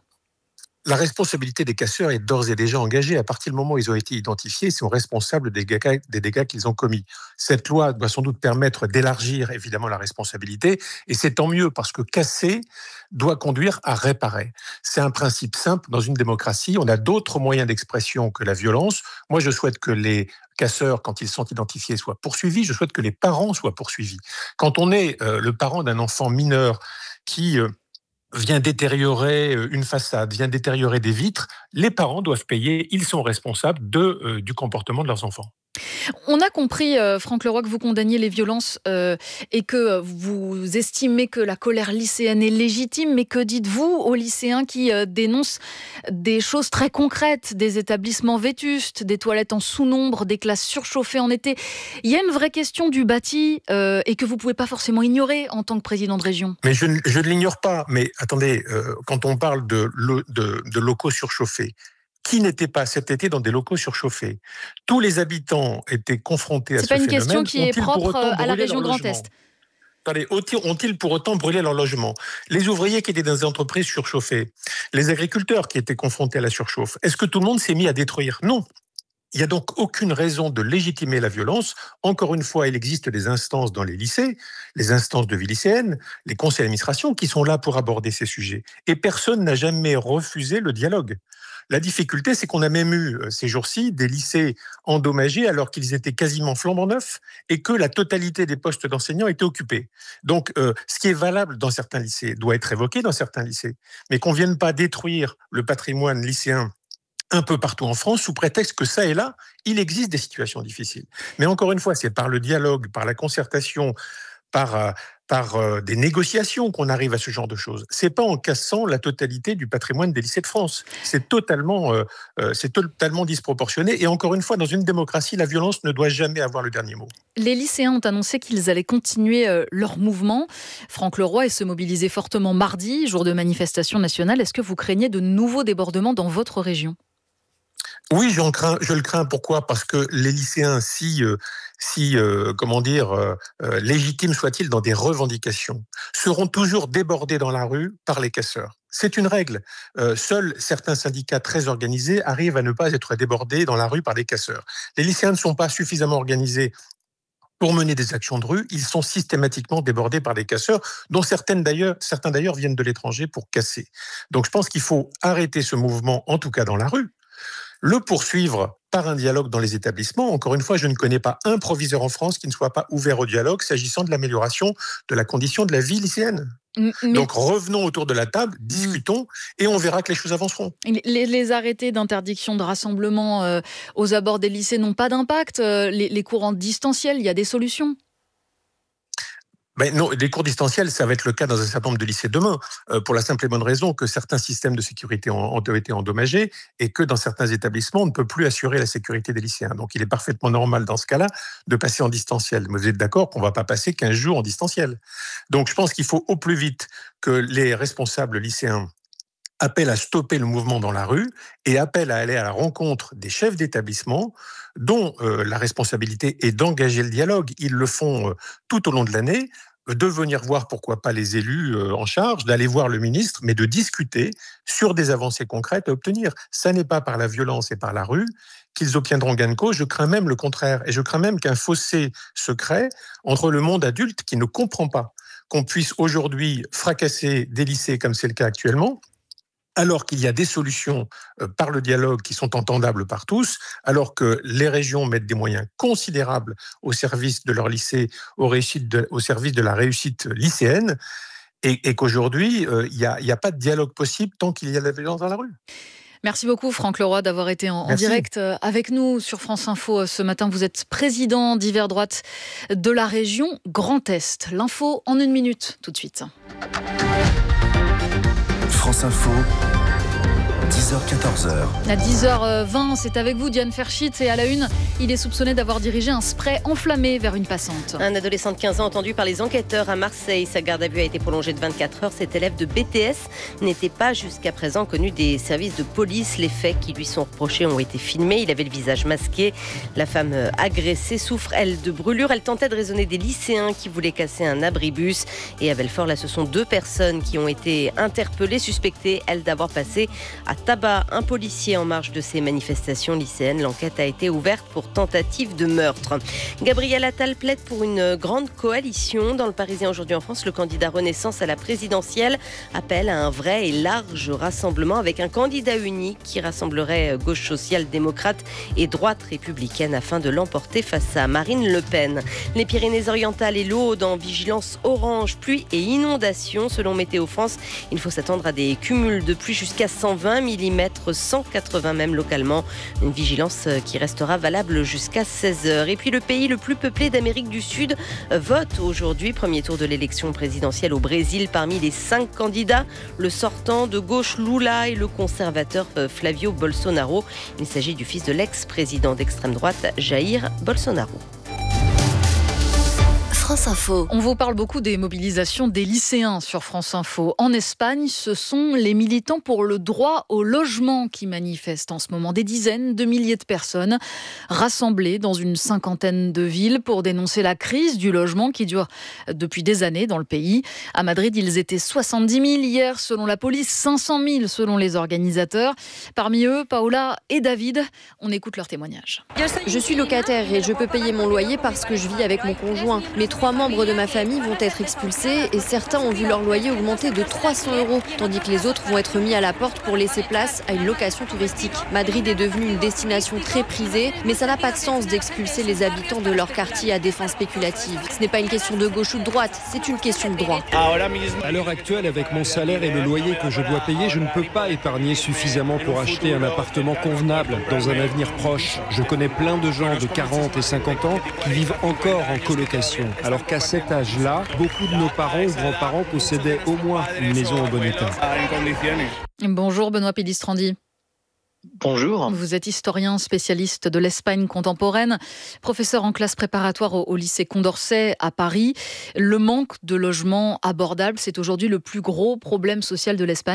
La responsabilité des casseurs est d'ores et déjà engagée. À partir du moment où ils ont été identifiés, ils sont responsables des dégâts qu'ils ont commis. Cette loi doit sans doute permettre d'élargir évidemment la responsabilité, et c'est tant mieux parce que casser doit conduire à réparer. C'est un principe simple dans une démocratie. On a d'autres moyens d'expression que la violence. Moi, je souhaite que les casseurs, quand ils sont identifiés, soient poursuivis. Je souhaite que les parents soient poursuivis. Quand on est le parent d'un enfant mineur qui vient détériorer une façade, vient détériorer des vitres, les parents doivent payer, ils sont responsables du comportement de leurs enfants. On a compris, Franck Leroy, que vous condamniez les violences et que vous estimez que la colère lycéenne est légitime, mais que dites-vous aux lycéens qui dénoncent des choses très concrètes, des établissements vétustes, des toilettes en sous-nombre, des classes surchauffées en été? Il y a une vraie question du bâti et que vous ne pouvez pas forcément ignorer en tant que président de région. Mais je ne l'ignore pas, mais attendez, quand on parle de locaux surchauffés, qui n'était pas cet été dans des locaux surchauffés? Tous les habitants étaient confrontés à ce phénomène. C'est pas une question qui est propre à la région Grand Est. Attendez, ont-ils pour autant brûlé leur logement? Les ouvriers qui étaient dans des entreprises surchauffées, les agriculteurs qui étaient confrontés à la surchauffe, est-ce que tout le monde s'est mis à détruire? Non. Il n'y a donc aucune raison de légitimer la violence. Encore une fois, il existe des instances dans les lycées, les instances de vie lycéenne, les conseils d'administration qui sont là pour aborder ces sujets. Et personne n'a jamais refusé le dialogue. La difficulté, c'est qu'on a même eu ces jours-ci des lycées endommagés alors qu'ils étaient quasiment flambant neufs et que la totalité des postes d'enseignants étaient occupés. Donc, ce qui est valable dans certains lycées doit être évoqué dans certains lycées. Mais qu'on ne vienne pas détruire le patrimoine lycéen un peu partout en France, sous prétexte que ça et là, il existe des situations difficiles. Mais encore une fois, c'est par le dialogue, par la concertation, par des négociations qu'on arrive à ce genre de choses. C'est pas en cassant la totalité du patrimoine des lycées de France. C'est totalement disproportionné. Et encore une fois, dans une démocratie, la violence ne doit jamais avoir le dernier mot. Les lycéens ont annoncé qu'ils allaient continuer leur mouvement. Franck Leroy est se mobiliser fortement mardi, jour de manifestation nationale. Est-ce que vous craignez de nouveaux débordements dans votre région ? Oui, je le crains. Pourquoi ? Parce que les lycéens, légitimes soient-ils dans des revendications, seront toujours débordés dans la rue par les casseurs. C'est une règle. Seuls certains syndicats très organisés arrivent à ne pas être débordés dans la rue par les casseurs. Les lycéens ne sont pas suffisamment organisés pour mener des actions de rue, ils sont systématiquement débordés par des casseurs, dont certains d'ailleurs viennent de l'étranger pour casser. Donc je pense qu'il faut arrêter ce mouvement, en tout cas dans la rue, le poursuivre par un dialogue dans les établissements. Encore une fois, je ne connais pas un proviseur en France qui ne soit pas ouvert au dialogue s'agissant de l'amélioration de la condition de la vie lycéenne. Donc revenons autour de la table, discutons et on verra que les choses avanceront. Les arrêtés d'interdiction de rassemblement aux abords des lycées n'ont pas d'impact. Les cours en distanciel, il y a des solutions. Ben non, les cours distanciels, ça va être le cas dans un certain nombre de lycées demain, pour la simple et bonne raison que certains systèmes de sécurité ont été endommagés et que dans certains établissements, on ne peut plus assurer la sécurité des lycéens. Donc il est parfaitement normal dans ce cas-là de passer en distanciel. Mais vous êtes d'accord qu'on ne va pas passer 15 jours en distanciel. Donc je pense qu'il faut au plus vite que les responsables lycéens appellent à stopper le mouvement dans la rue et appellent à aller à la rencontre des chefs d'établissement dont la responsabilité est d'engager le dialogue. Ils le font tout au long de l'année, de venir voir pourquoi pas les élus en charge, d'aller voir le ministre, mais de discuter sur des avancées concrètes à obtenir. Ça n'est pas par la violence et par la rue qu'ils obtiendront gain de cause. Je crains même le contraire. Et je crains même qu'un fossé se crée entre le monde adulte qui ne comprend pas qu'on puisse aujourd'hui fracasser des lycées comme c'est le cas actuellement, alors qu'il y a des solutions par le dialogue qui sont entendables par tous, alors que les régions mettent des moyens considérables au service de leur lycée, au service de la réussite lycéenne, et qu'aujourd'hui, il n'y a pas de dialogue possible tant qu'il y a de la violence dans la rue. Merci beaucoup Franck Leroy d'avoir été en direct avec nous sur France Info ce matin. Vous êtes président d'Hiver Droite de la région Grand Est. L'info en 1 minute, tout de suite. France Info, 10h-14h. À 10h20, c'est avec vous Diane Ferschitz et à la une, il est soupçonné d'avoir dirigé un spray enflammé vers une passante. Un adolescent de 15 ans entendu par les enquêteurs à Marseille. Sa garde à vue a été prolongée de 24 heures. Cet élève de BTS n'était pas jusqu'à présent connu des services de police. Les faits qui lui sont reprochés ont été filmés. Il avait le visage masqué. La femme agressée souffre, elle, de brûlures. Elle tentait de raisonner des lycéens qui voulaient casser un abribus. Et à Belfort, là, ce sont 2 personnes qui ont été interpellées, suspectées, elles, d'avoir passé à à tabac un policier en marge de ces manifestations lycéennes. L'enquête a été ouverte pour tentative de meurtre. Gabriel Attal plaide pour une grande coalition. Dans le Parisien aujourd'hui en France, le candidat Renaissance à la présidentielle appelle à un vrai et large rassemblement avec un candidat unique qui rassemblerait gauche social-démocrate et droite républicaine afin de l'emporter face à Marine Le Pen. Les Pyrénées-Orientales et l'Aude en vigilance orange, pluie et inondation. Selon Météo France, il faut s'attendre à des cumuls de pluie jusqu'à 120 mm, 180 même localement. Une vigilance qui restera valable jusqu'à 16h. Et puis le pays le plus peuplé d'Amérique du Sud vote aujourd'hui. Premier tour de l'élection présidentielle au Brésil. Parmi les 5 candidats, le sortant de gauche Lula et le conservateur Flavio Bolsonaro. Il s'agit du fils de l'ex-président d'extrême droite Jair Bolsonaro. France Info. On vous parle beaucoup des mobilisations des lycéens sur France Info. En Espagne, ce sont les militants pour le droit au logement qui manifestent en ce moment. Des dizaines de milliers de personnes rassemblées dans une 50aine de villes pour dénoncer la crise du logement qui dure depuis des années dans le pays. À Madrid, ils étaient 70 000 hier selon la police, 500 000 selon les organisateurs. Parmi eux, Paola et David. On écoute leur témoignage. Je suis locataire et je peux payer mon loyer parce que je vis avec mon conjoint. Mais 3 membres de ma famille vont être expulsés et certains ont vu leur loyer augmenter de 300 €, tandis que les autres vont être mis à la porte pour laisser place à une location touristique. Madrid est devenue une destination très prisée, mais ça n'a pas de sens d'expulser les habitants de leur quartier à des fins spéculatives. Ce n'est pas une question de gauche ou de droite, c'est une question de droit. À l'heure actuelle, avec mon salaire et le loyer que je dois payer, je ne peux pas épargner suffisamment pour acheter un appartement convenable dans un avenir proche. Je connais plein de gens de 40 et 50 ans qui vivent encore en colocation. Alors qu'à cet âge-là, beaucoup de nos parents ou grands-parents possédaient au moins une maison en bon état. Bonjour Benoît Pélistrandi. Bonjour. Vous êtes historien spécialiste de l'Espagne contemporaine, professeur en classe préparatoire au lycée Condorcet à Paris. Le manque de logements abordables, c'est aujourd'hui le plus gros problème social de l'Espagne ?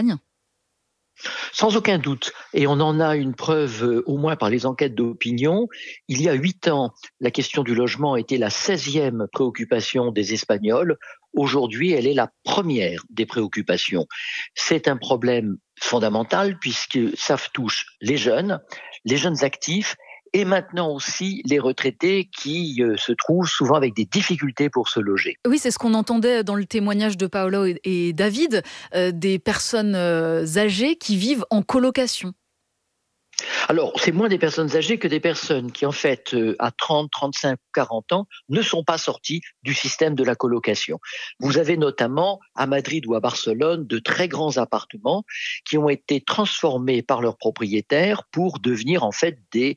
Sans aucun doute, et on en a une preuve au moins par les enquêtes d'opinion. Il y a 8 ans, la question du logement était la 16e préoccupation des Espagnols. Aujourd'hui, elle est la première des préoccupations. C'est un problème fondamental puisque ça touche les jeunes actifs, et maintenant aussi les retraités qui se trouvent souvent avec des difficultés pour se loger. Oui, c'est ce qu'on entendait dans le témoignage de Paolo et David, des personnes âgées qui vivent en colocation. Alors, c'est moins des personnes âgées que des personnes qui, en fait, à 30, 35, 40 ans, ne sont pas sorties du système de la colocation. Vous avez notamment, à Madrid ou à Barcelone, de très grands appartements qui ont été transformés par leurs propriétaires pour devenir, en fait, des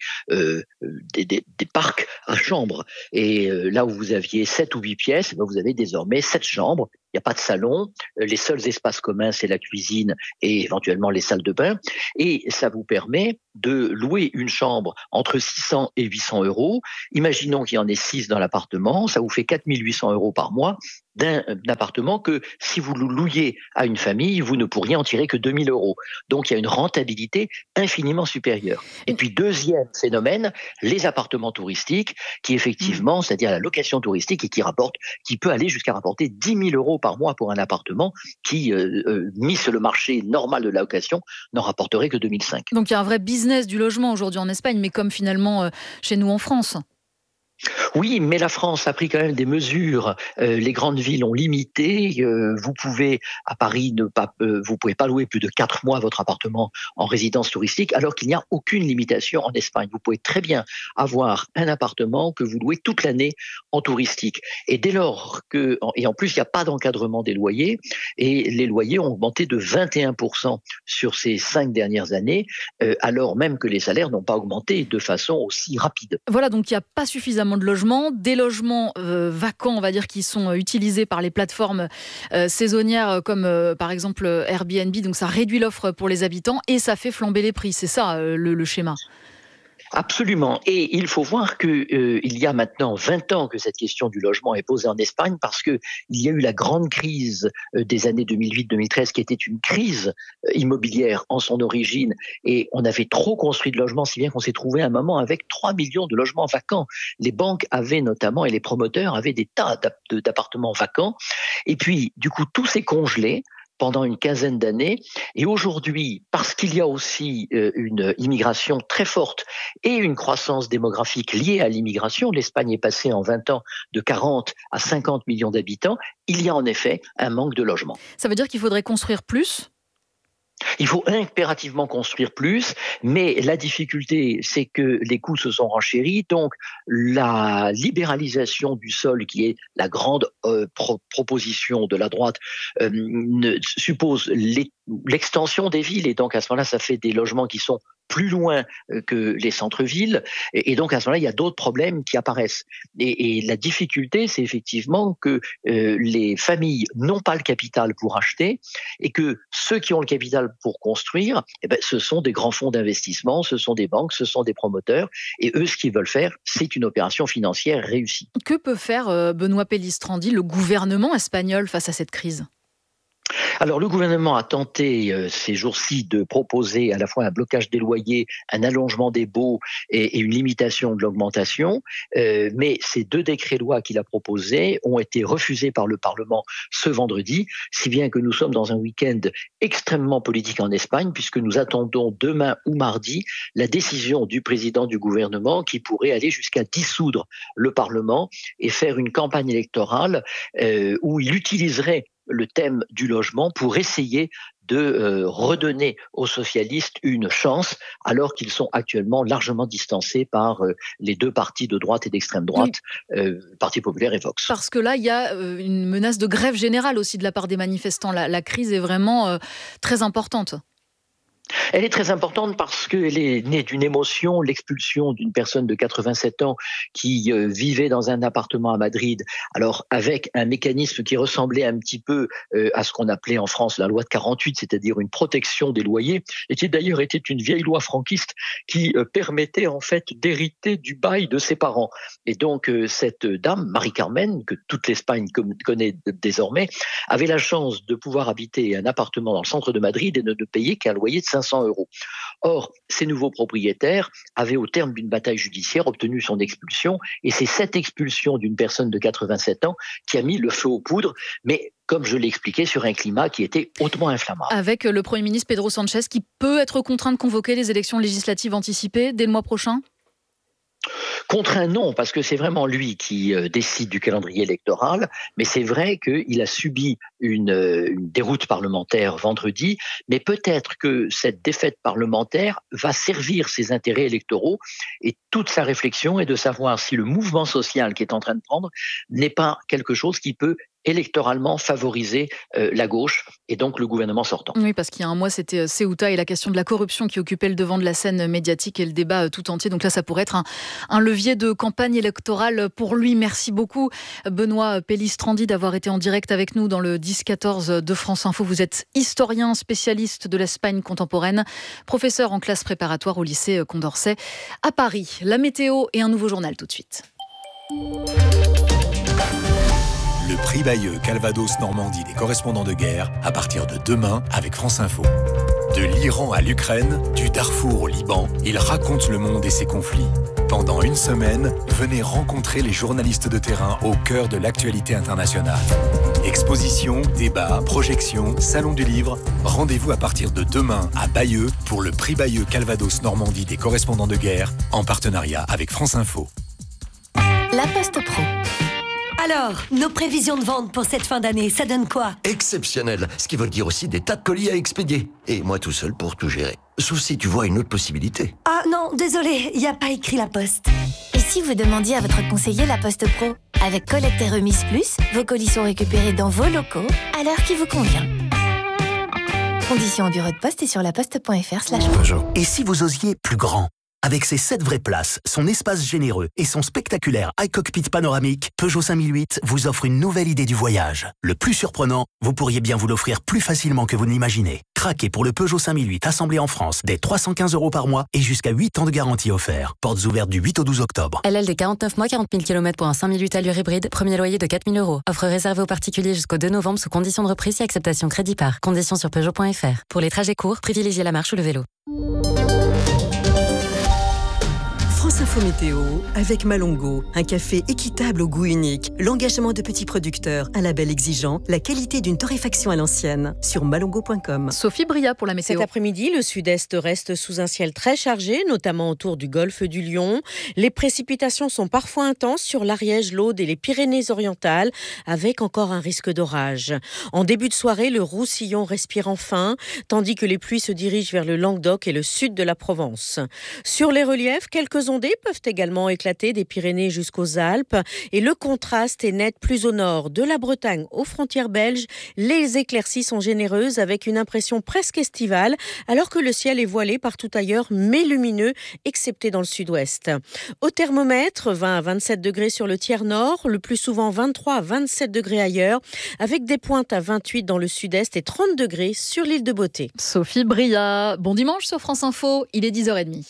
parcs à chambres. Et là où vous aviez 7 ou 8 pièces, vous avez désormais 7 chambres. Il n'y a pas de salon, les seuls espaces communs, c'est la cuisine et éventuellement les salles de bain. Et ça vous permet de louer une chambre entre 600 et 800 €. Imaginons qu'il y en ait 6 dans l'appartement, ça vous fait 4 800 € par mois d'un appartement que si vous le louiez à une famille, vous ne pourriez en tirer que 2 000 €. Donc il y a une rentabilité infiniment supérieure. Et puis deuxième phénomène, les appartements touristiques qui effectivement, c'est-à-dire la location touristique et qui peut aller jusqu'à rapporter 10 000 € par mois pour un appartement qui, mis sur le marché normal de la location, n'en rapporterait que 2005. Donc il y a un vrai business du logement aujourd'hui en Espagne, mais comme finalement chez nous en France. Oui, mais la France a pris quand même des mesures. Les grandes villes ont limité. Vous pouvez, à Paris, vous pouvez pas louer plus de 4 mois votre appartement en résidence touristique, alors qu'il n'y a aucune limitation en Espagne. Vous pouvez très bien avoir un appartement que vous louez toute l'année en touristique. Et dès lors et en plus, il n'y a pas d'encadrement des loyers, et les loyers ont augmenté de 21% sur ces 5 dernières années, alors même que les salaires n'ont pas augmenté de façon aussi rapide. Voilà, donc il n'y a pas suffisamment de logements, des logements vacants, on va dire, qui sont utilisés par les plateformes saisonnières comme par exemple Airbnb, donc ça réduit l'offre pour les habitants et ça fait flamber les prix, c'est ça le schéma. Absolument. Et il faut voir que il y a maintenant 20 ans que cette question du logement est posée en Espagne parce que il y a eu la grande crise des années 2008-2013 qui était une crise immobilière en son origine et on avait trop construit de logements si bien qu'on s'est trouvé à un moment avec 3 millions de logements vacants. Les banques avaient notamment et les promoteurs avaient des tas d'appartements vacants et puis du coup tout s'est congelé. pendant une quinzaine d'années. Et aujourd'hui, parce qu'il y a aussi une immigration très forte et une croissance démographique liée à l'immigration, l'Espagne est passée en 20 ans de 40 à 50 millions d'habitants, il y a en effet un manque de logements. Ça veut dire qu'il faudrait construire plus ? Il faut impérativement construire plus, mais la difficulté, c'est que les coûts se sont renchéris, donc la libéralisation du sol, qui est la grande proposition de la droite, suppose l'extension des villes, et donc à ce moment-là, ça fait des logements qui sont plus loin que les centres-villes, et donc à ce moment-là, il y a d'autres problèmes qui apparaissent. Et la difficulté, c'est effectivement que les familles n'ont pas le capital pour acheter, et que ceux qui ont le capital pour construire, ce sont des grands fonds d'investissement, ce sont des banques, ce sont des promoteurs, et eux, ce qu'ils veulent faire, c'est une opération financière réussie. Que peut faire Benoît Pellistrandi, le gouvernement espagnol, face à cette crise ? Alors, le gouvernement a tenté ces jours-ci de proposer à la fois un blocage des loyers, un allongement des baux et une limitation de l'augmentation, mais ces 2 décrets-lois qu'il a proposés ont été refusés par le Parlement ce vendredi, si bien que nous sommes dans un week-end extrêmement politique en Espagne, puisque nous attendons demain ou mardi la décision du président du gouvernement qui pourrait aller jusqu'à dissoudre le Parlement et faire une campagne électorale où il utiliserait le thème du logement pour essayer de redonner aux socialistes une chance, alors qu'ils sont actuellement largement distancés par les 2 partis de droite et d'extrême droite, Parti populaire et Vox. Parce que là, il y a une menace de grève générale aussi de la part des manifestants. La crise est vraiment très importante. Elle est très importante parce qu'elle est née d'une émotion, l'expulsion d'une personne de 87 ans qui vivait dans un appartement à Madrid, alors avec un mécanisme qui ressemblait un petit peu à ce qu'on appelait en France la loi de 48, c'est-à-dire une protection des loyers, et qui d'ailleurs était une vieille loi franquiste qui permettait en fait d'hériter du bail de ses parents. Et donc cette dame, Marie-Carmen, que toute l'Espagne connaît désormais, avait la chance de pouvoir habiter un appartement dans le centre de Madrid et de ne payer qu'un loyer de 500 €. Or, ces nouveaux propriétaires avaient, au terme d'une bataille judiciaire, obtenu son expulsion, et c'est cette expulsion d'une personne de 87 ans qui a mis le feu aux poudres, mais comme je l'ai expliqué, sur un climat qui était hautement inflammable. Avec le Premier ministre Pedro Sánchez qui peut être contraint de convoquer les élections législatives anticipées dès le mois prochain ? Contraint, non, parce que c'est vraiment lui qui décide du calendrier électoral, mais c'est vrai qu'il a subi une déroute parlementaire vendredi, mais peut-être que cette défaite parlementaire va servir ses intérêts électoraux, et toute sa réflexion est de savoir si le mouvement social qu'il est en train de prendre n'est pas quelque chose qui peut électoralement favoriser la gauche et donc le gouvernement sortant. Oui, parce qu'il y a un mois, c'était Ceuta et la question de la corruption qui occupait le devant de la scène médiatique et le débat tout entier. Donc là, ça pourrait être un levier de campagne électorale pour lui. Merci beaucoup, Benoît Pellistrandi, d'avoir été en direct avec nous dans le 10-14 de France Info. Vous êtes historien, spécialiste de l'Espagne contemporaine, professeur en classe préparatoire au lycée Condorcet à Paris. La météo et un nouveau journal tout de suite. Le prix Bayeux Calvados Normandie des correspondants de guerre à partir de demain avec France Info. De l'Iran à l'Ukraine, du Darfour au Liban, ils racontent le monde et ses conflits. Pendant une semaine, venez rencontrer les journalistes de terrain au cœur de l'actualité internationale. Expositions, débats, projections, salon du livre. Rendez-vous à partir de demain à Bayeux pour le prix Bayeux Calvados Normandie des correspondants de guerre en partenariat avec France Info. La Poste Pro. Alors, nos prévisions de vente pour cette fin d'année, ça donne quoi? Exceptionnel, ce qui veut dire aussi des tas de colis à expédier. Et moi tout seul pour tout gérer. Sauf si tu vois une autre possibilité. Ah non, désolé, il n'y a pas écrit La Poste. Et si vous demandiez à votre conseiller La Poste Pro? Avec Collecte et Remise Plus, vos colis sont récupérés dans vos locaux à l'heure qui vous convient. Conditions au bureau de poste et sur laposte.fr/Peugeot. Et si vous osiez plus grand? Avec ses 7 vraies places, son espace généreux et son spectaculaire iCockpit panoramique, Peugeot 5008 vous offre une nouvelle idée du voyage. Le plus surprenant, vous pourriez bien vous l'offrir plus facilement que vous ne l'imaginez. Craquez pour le Peugeot 5008 assemblé en France dès 315 € par mois et jusqu'à 8 ans de garantie offert. Portes ouvertes du 8 au 12 octobre. LL 49 mois, 40 000 km pour un 5008 allure hybride, premier loyer de 4 000 €. Offre réservée aux particuliers jusqu'au 2 novembre sous conditions de reprise et acceptation crédit par. Conditions sur Peugeot.fr. Pour les trajets courts, privilégiez la marche ou le vélo. France Info L'info météo avec Malongo, un café équitable au goût unique, l'engagement de petits producteurs, un label exigeant, la qualité d'une torréfaction à l'ancienne. Sur malongo.com. Sophie Bria pour la météo. Cet après-midi, le sud-est reste sous un ciel très chargé, notamment autour du golfe du Lion. Les précipitations sont parfois intenses sur l'Ariège, l'Aude et les Pyrénées-Orientales, avec encore un risque d'orage. En début de soirée, le Roussillon respire enfin, tandis que les pluies se dirigent vers le Languedoc et le sud de la Provence. Sur les reliefs, quelques ondées peuvent également éclater des Pyrénées jusqu'aux Alpes et le contraste est net plus au nord. De la Bretagne aux frontières belges, les éclaircies sont généreuses avec une impression presque estivale alors que le ciel est voilé partout ailleurs mais lumineux, excepté dans le sud-ouest. Au thermomètre, 20 à 27 degrés sur le tiers nord, le plus souvent 23 à 27 degrés ailleurs, avec des pointes à 28 dans le sud-est et 30 degrés sur l'île de Beauté. Sophie Bria, bon dimanche sur France Info, il est 10h30.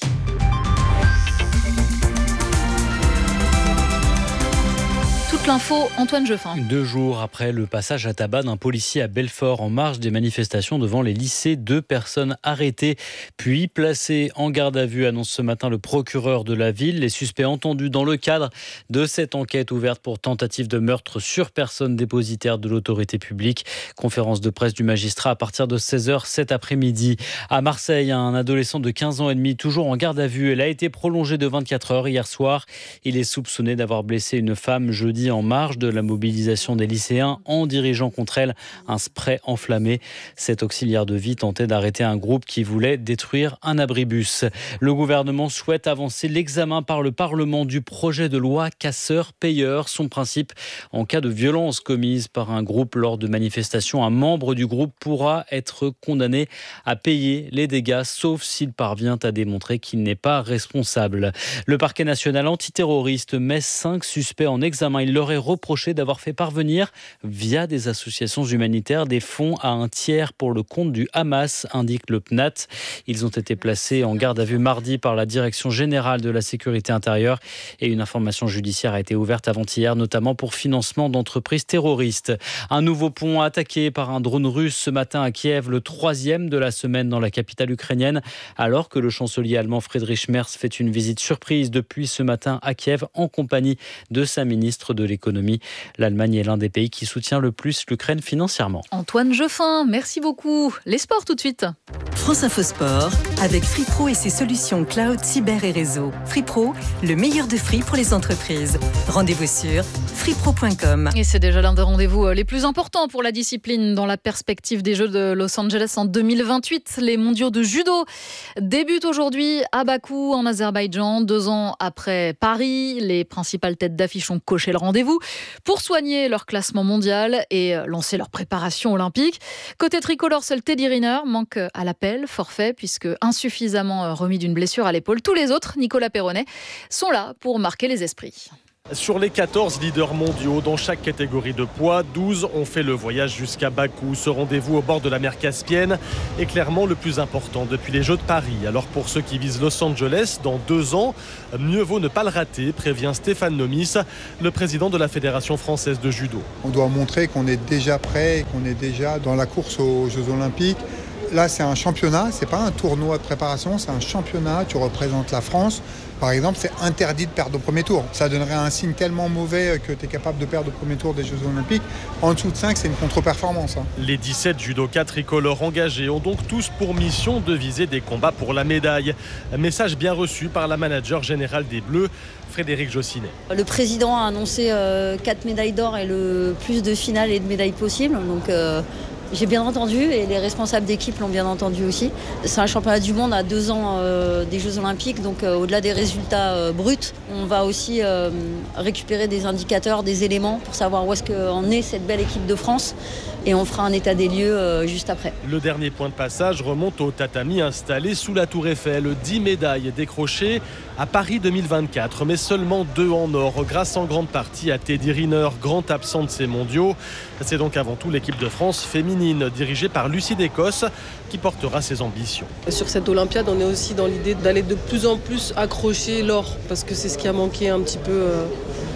Toute l'info, Antoine Jeffin. 2 jours après le passage à tabac d'un policier à Belfort en marge des manifestations devant les lycées, 2 personnes arrêtées puis placées en garde à vue, annonce ce matin le procureur de la ville. Les suspects entendus dans le cadre de cette enquête ouverte pour tentative de meurtre sur personne dépositaire de l'autorité publique. Conférence de presse du magistrat à partir de 16h cet après-midi. À Marseille, un adolescent de 15 ans et demi, toujours en garde à vue. Elle a été prolongée de 24 heures hier soir. Il est soupçonné d'avoir blessé une femme jeudi en marge de la mobilisation des lycéens en dirigeant contre elle un spray enflammé. Cet auxiliaire de vie tentait d'arrêter un groupe qui voulait détruire un abribus. Le gouvernement souhaite avancer l'examen par le Parlement du projet de loi casseur-payeur. Son principe, en cas de violence commise par un groupe lors de manifestations, un membre du groupe pourra être condamné à payer les dégâts, sauf s'il parvient à démontrer qu'il n'est pas responsable. Le parquet national antiterroriste met 5 suspects en examen. Il leur est reproché d'avoir fait parvenir, via des associations humanitaires, des fonds à un tiers pour le compte du Hamas, indique le PNAT. Ils ont été placés en garde à vue mardi par la Direction générale de la sécurité intérieure et une information judiciaire a été ouverte avant-hier, notamment pour financement d'entreprises terroristes. Un nouveau pont attaqué par un drone russe ce matin à Kiev, le 3e de la semaine dans la capitale ukrainienne, alors que le chancelier allemand Friedrich Merz fait une visite surprise depuis ce matin à Kiev en compagnie de sa ministre de l'économie. L'Allemagne est l'un des pays qui soutient le plus l'Ukraine financièrement. Antoine Jeffin, merci beaucoup. Les sports tout de suite. France Info Sport avec FreePro et ses solutions cloud, cyber et réseau. FreePro, le meilleur de Free pour les entreprises. Rendez-vous sur freepro.com. Et c'est déjà l'un des rendez-vous les plus importants pour la discipline dans la perspective des Jeux de Los Angeles en 2028. Les mondiaux de judo débutent aujourd'hui à Bakou en Azerbaïdjan. 2 ans après Paris, les principales têtes d'affiche ont coché le rendez-vous pour soigner leur classement mondial et lancer leur préparation olympique. Côté tricolore, seul Teddy Riner manque à l'appel, forfait, puisque insuffisamment remis d'une blessure à l'épaule. Tous les autres, Nicolas Perronnet, sont là pour marquer les esprits. Sur les 14 leaders mondiaux dans chaque catégorie de poids, 12 ont fait le voyage jusqu'à Bakou. Ce rendez-vous au bord de la mer Caspienne est clairement le plus important depuis les Jeux de Paris. Alors pour ceux qui visent Los Angeles dans 2 ans, mieux vaut ne pas le rater, prévient Stéphane Nomis, le président de la Fédération française de judo. On doit montrer qu'on est déjà prêt, qu'on est déjà dans la course aux Jeux Olympiques. Là, c'est un championnat, c'est pas un tournoi de préparation, c'est un championnat. Tu représentes la France. Par exemple, c'est interdit de perdre au premier tour. Ça donnerait un signe tellement mauvais que tu es capable de perdre au premier tour des Jeux Olympiques. En dessous de 5, c'est une contre-performance. Les 17 judokas tricolores engagés ont donc tous pour mission de viser des combats pour la médaille. Un message bien reçu par la manager générale des Bleus, Frédéric Jossinet. Le président a annoncé 4 médailles d'or et le plus de finales et de médailles possibles. Donc j'ai bien entendu et les responsables d'équipe l'ont bien entendu aussi. C'est un championnat du monde à 2 ans des Jeux Olympiques, donc au-delà des résultats bruts, on va aussi récupérer des indicateurs, des éléments pour savoir où est-ce qu'en est cette belle équipe de France et on fera un état des lieux juste après. Le dernier point de passage remonte au tatami installé sous la Tour Eiffel. 10 médailles décrochées à Paris 2024, mais seulement 2 en or, grâce en grande partie à Teddy Riner, grand absent de ces mondiaux. C'est donc avant tout l'équipe de France féminine, dirigée par Lucie d'Écosse, qui portera ses ambitions. Sur cette Olympiade, on est aussi dans l'idée d'aller de plus en plus accrocher l'or, parce que c'est ce qui a manqué un petit peu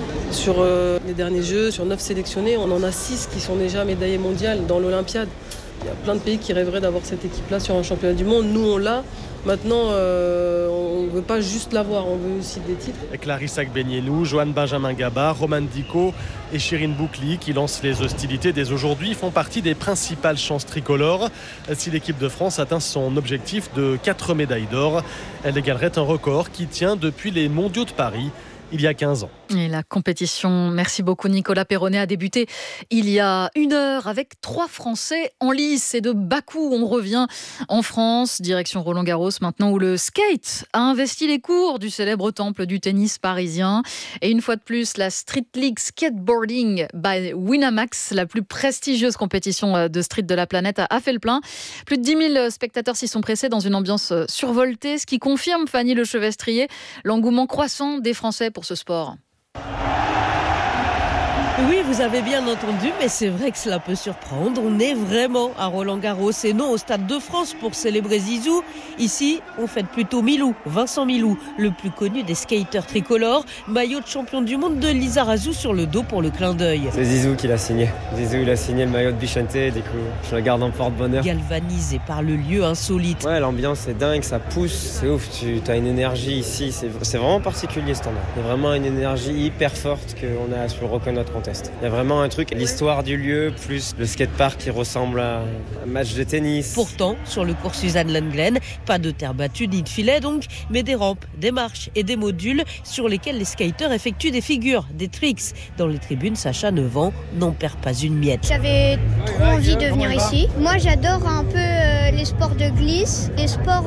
sur les derniers Jeux. Sur 9 sélectionnés, on en a 6 qui sont déjà médaillés mondiales dans l'Olympiade. Il y a plein de pays qui rêveraient d'avoir cette équipe-là sur un championnat du monde. Nous, on l'a. Maintenant, on ne veut pas juste l'avoir, on veut aussi des titres. Clarissa Agbenienou, Joanne Benjamin Gaba, Roman Dico et Chirine Boukli, qui lancent les hostilités dès aujourd'hui, font partie des principales chances tricolores. Si l'équipe de France atteint son objectif de 4 médailles d'or, elle égalerait un record qui tient depuis les mondiaux de Paris, il y a 15 ans. Et la compétition, merci beaucoup Nicolas Perronnet, a débuté il y a 1 heure avec 3 Français en lice. Et de Bakou, on revient en France, direction Roland-Garros maintenant, où le skate a investi les cours du célèbre temple du tennis parisien. Et une fois de plus, la Street League Skateboarding by Winamax, la plus prestigieuse compétition de street de la planète, a fait le plein. Plus de 10 000 spectateurs s'y sont pressés dans une ambiance survoltée, ce qui confirme, Fanny Lechevestrier, l'engouement croissant des Français pour ce sport. Oui, vous avez bien entendu, mais c'est vrai que cela peut surprendre. On est vraiment à Roland-Garros et non au Stade de France pour célébrer Zizou. Ici, on fête plutôt Milou, Vincent Milou, le plus connu des skateurs tricolores, maillot de champion du monde de Lizarazu sur le dos pour le clin d'œil. C'est Zizou qui l'a signé. Zizou, il a signé le maillot de Bichente, du coup, je le garde en porte-bonheur. Galvanisé par le lieu insolite. Ouais, l'ambiance est dingue, ça pousse, c'est ouf, tu as une énergie ici, c'est vraiment particulier cet endroit. Il y a vraiment une énergie hyper forte qu'on a sur aucun autre contest. Il y a vraiment un truc, l'histoire du lieu, plus le skatepark qui ressemble à un match de tennis. Pourtant, sur le cours Suzanne Lenglen, pas de terre battue ni de filet donc, mais des rampes, des marches et des modules sur lesquels les skateurs effectuent des figures, des tricks. Dans les tribunes, Sacha, 9 ans, n'en perd pas une miette. J'avais trop envie de venir ici. Moi, j'adore un peu les sports de glisse, les sports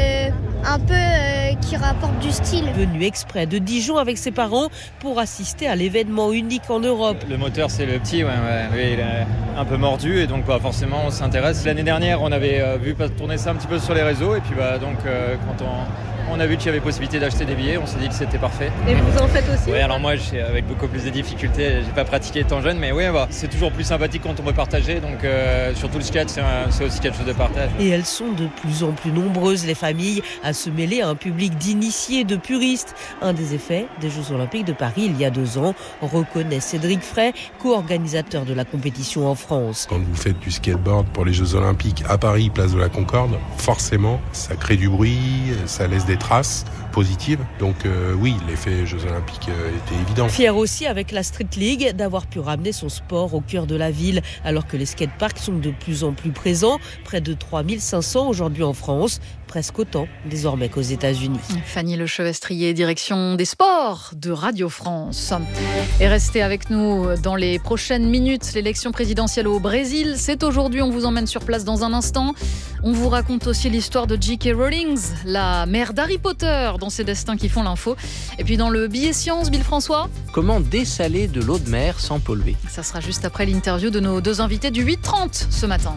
un peu qui rapportent du style. Venu exprès de Dijon avec ses parents pour assister à l'événement unique en Europe. Le moteur, c'est le petit, il est un peu mordu et donc forcément on s'intéresse. L'année dernière, on avait vu tourner ça un petit peu sur les réseaux et puis quand on a vu qu'il y avait possibilité d'acheter des billets, on s'est dit que c'était parfait. Et vous en faites aussi ? Oui, alors moi, avec beaucoup plus de difficultés, j'ai pas pratiqué étant jeune, mais oui, c'est toujours plus sympathique quand on peut partager. Donc surtout le skate, c'est aussi quelque chose de partage. Et elles sont de plus en plus nombreuses, les familles, à se mêler à un public d'initiés, de puristes. Un des effets des Jeux Olympiques de Paris il y a 2 ans, reconnaît Cédric Frey, co-organisateur de la compétition en France. Quand vous faites du skateboard pour les Jeux Olympiques à Paris, place de la Concorde, forcément, ça crée du bruit, ça laisse des traces positives. Donc oui, l'effet Jeux Olympiques était évident. Fier aussi avec la Street League d'avoir pu ramener son sport au cœur de la ville, alors que les skateparks sont de plus en plus présents, près de 3500 aujourd'hui en France, presque autant désormais qu'aux États-Unis. Fanny Lechevestrier, direction des sports de Radio France. Et restez avec nous dans les prochaines minutes. L'élection présidentielle au Brésil, c'est aujourd'hui. On vous emmène sur place dans un instant. On vous raconte aussi l'histoire de J.K. Rowling, la mère d'Harry Potter, dans ses destins qui font l'info. Et puis dans le billet science, Bill François. Comment dessaler de l'eau de mer sans polluer ? Ça sera juste après l'interview de nos 2 invités du 8h30 ce matin.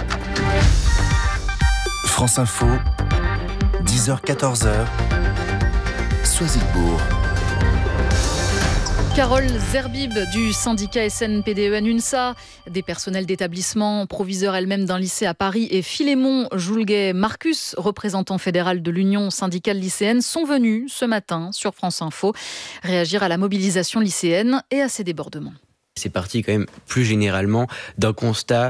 France Info, 10h-14h, Soisigbourg. Carole Zerbib du syndicat SNPDEN-UNSA, des personnels d'établissement, proviseur elle-même d'un lycée à Paris, et Philémon Joulguet-Marcus, représentant fédéral de l'Union syndicale lycéenne, sont venus ce matin sur France Info réagir à la mobilisation lycéenne et à ses débordements. C'est parti quand même plus généralement d'un constat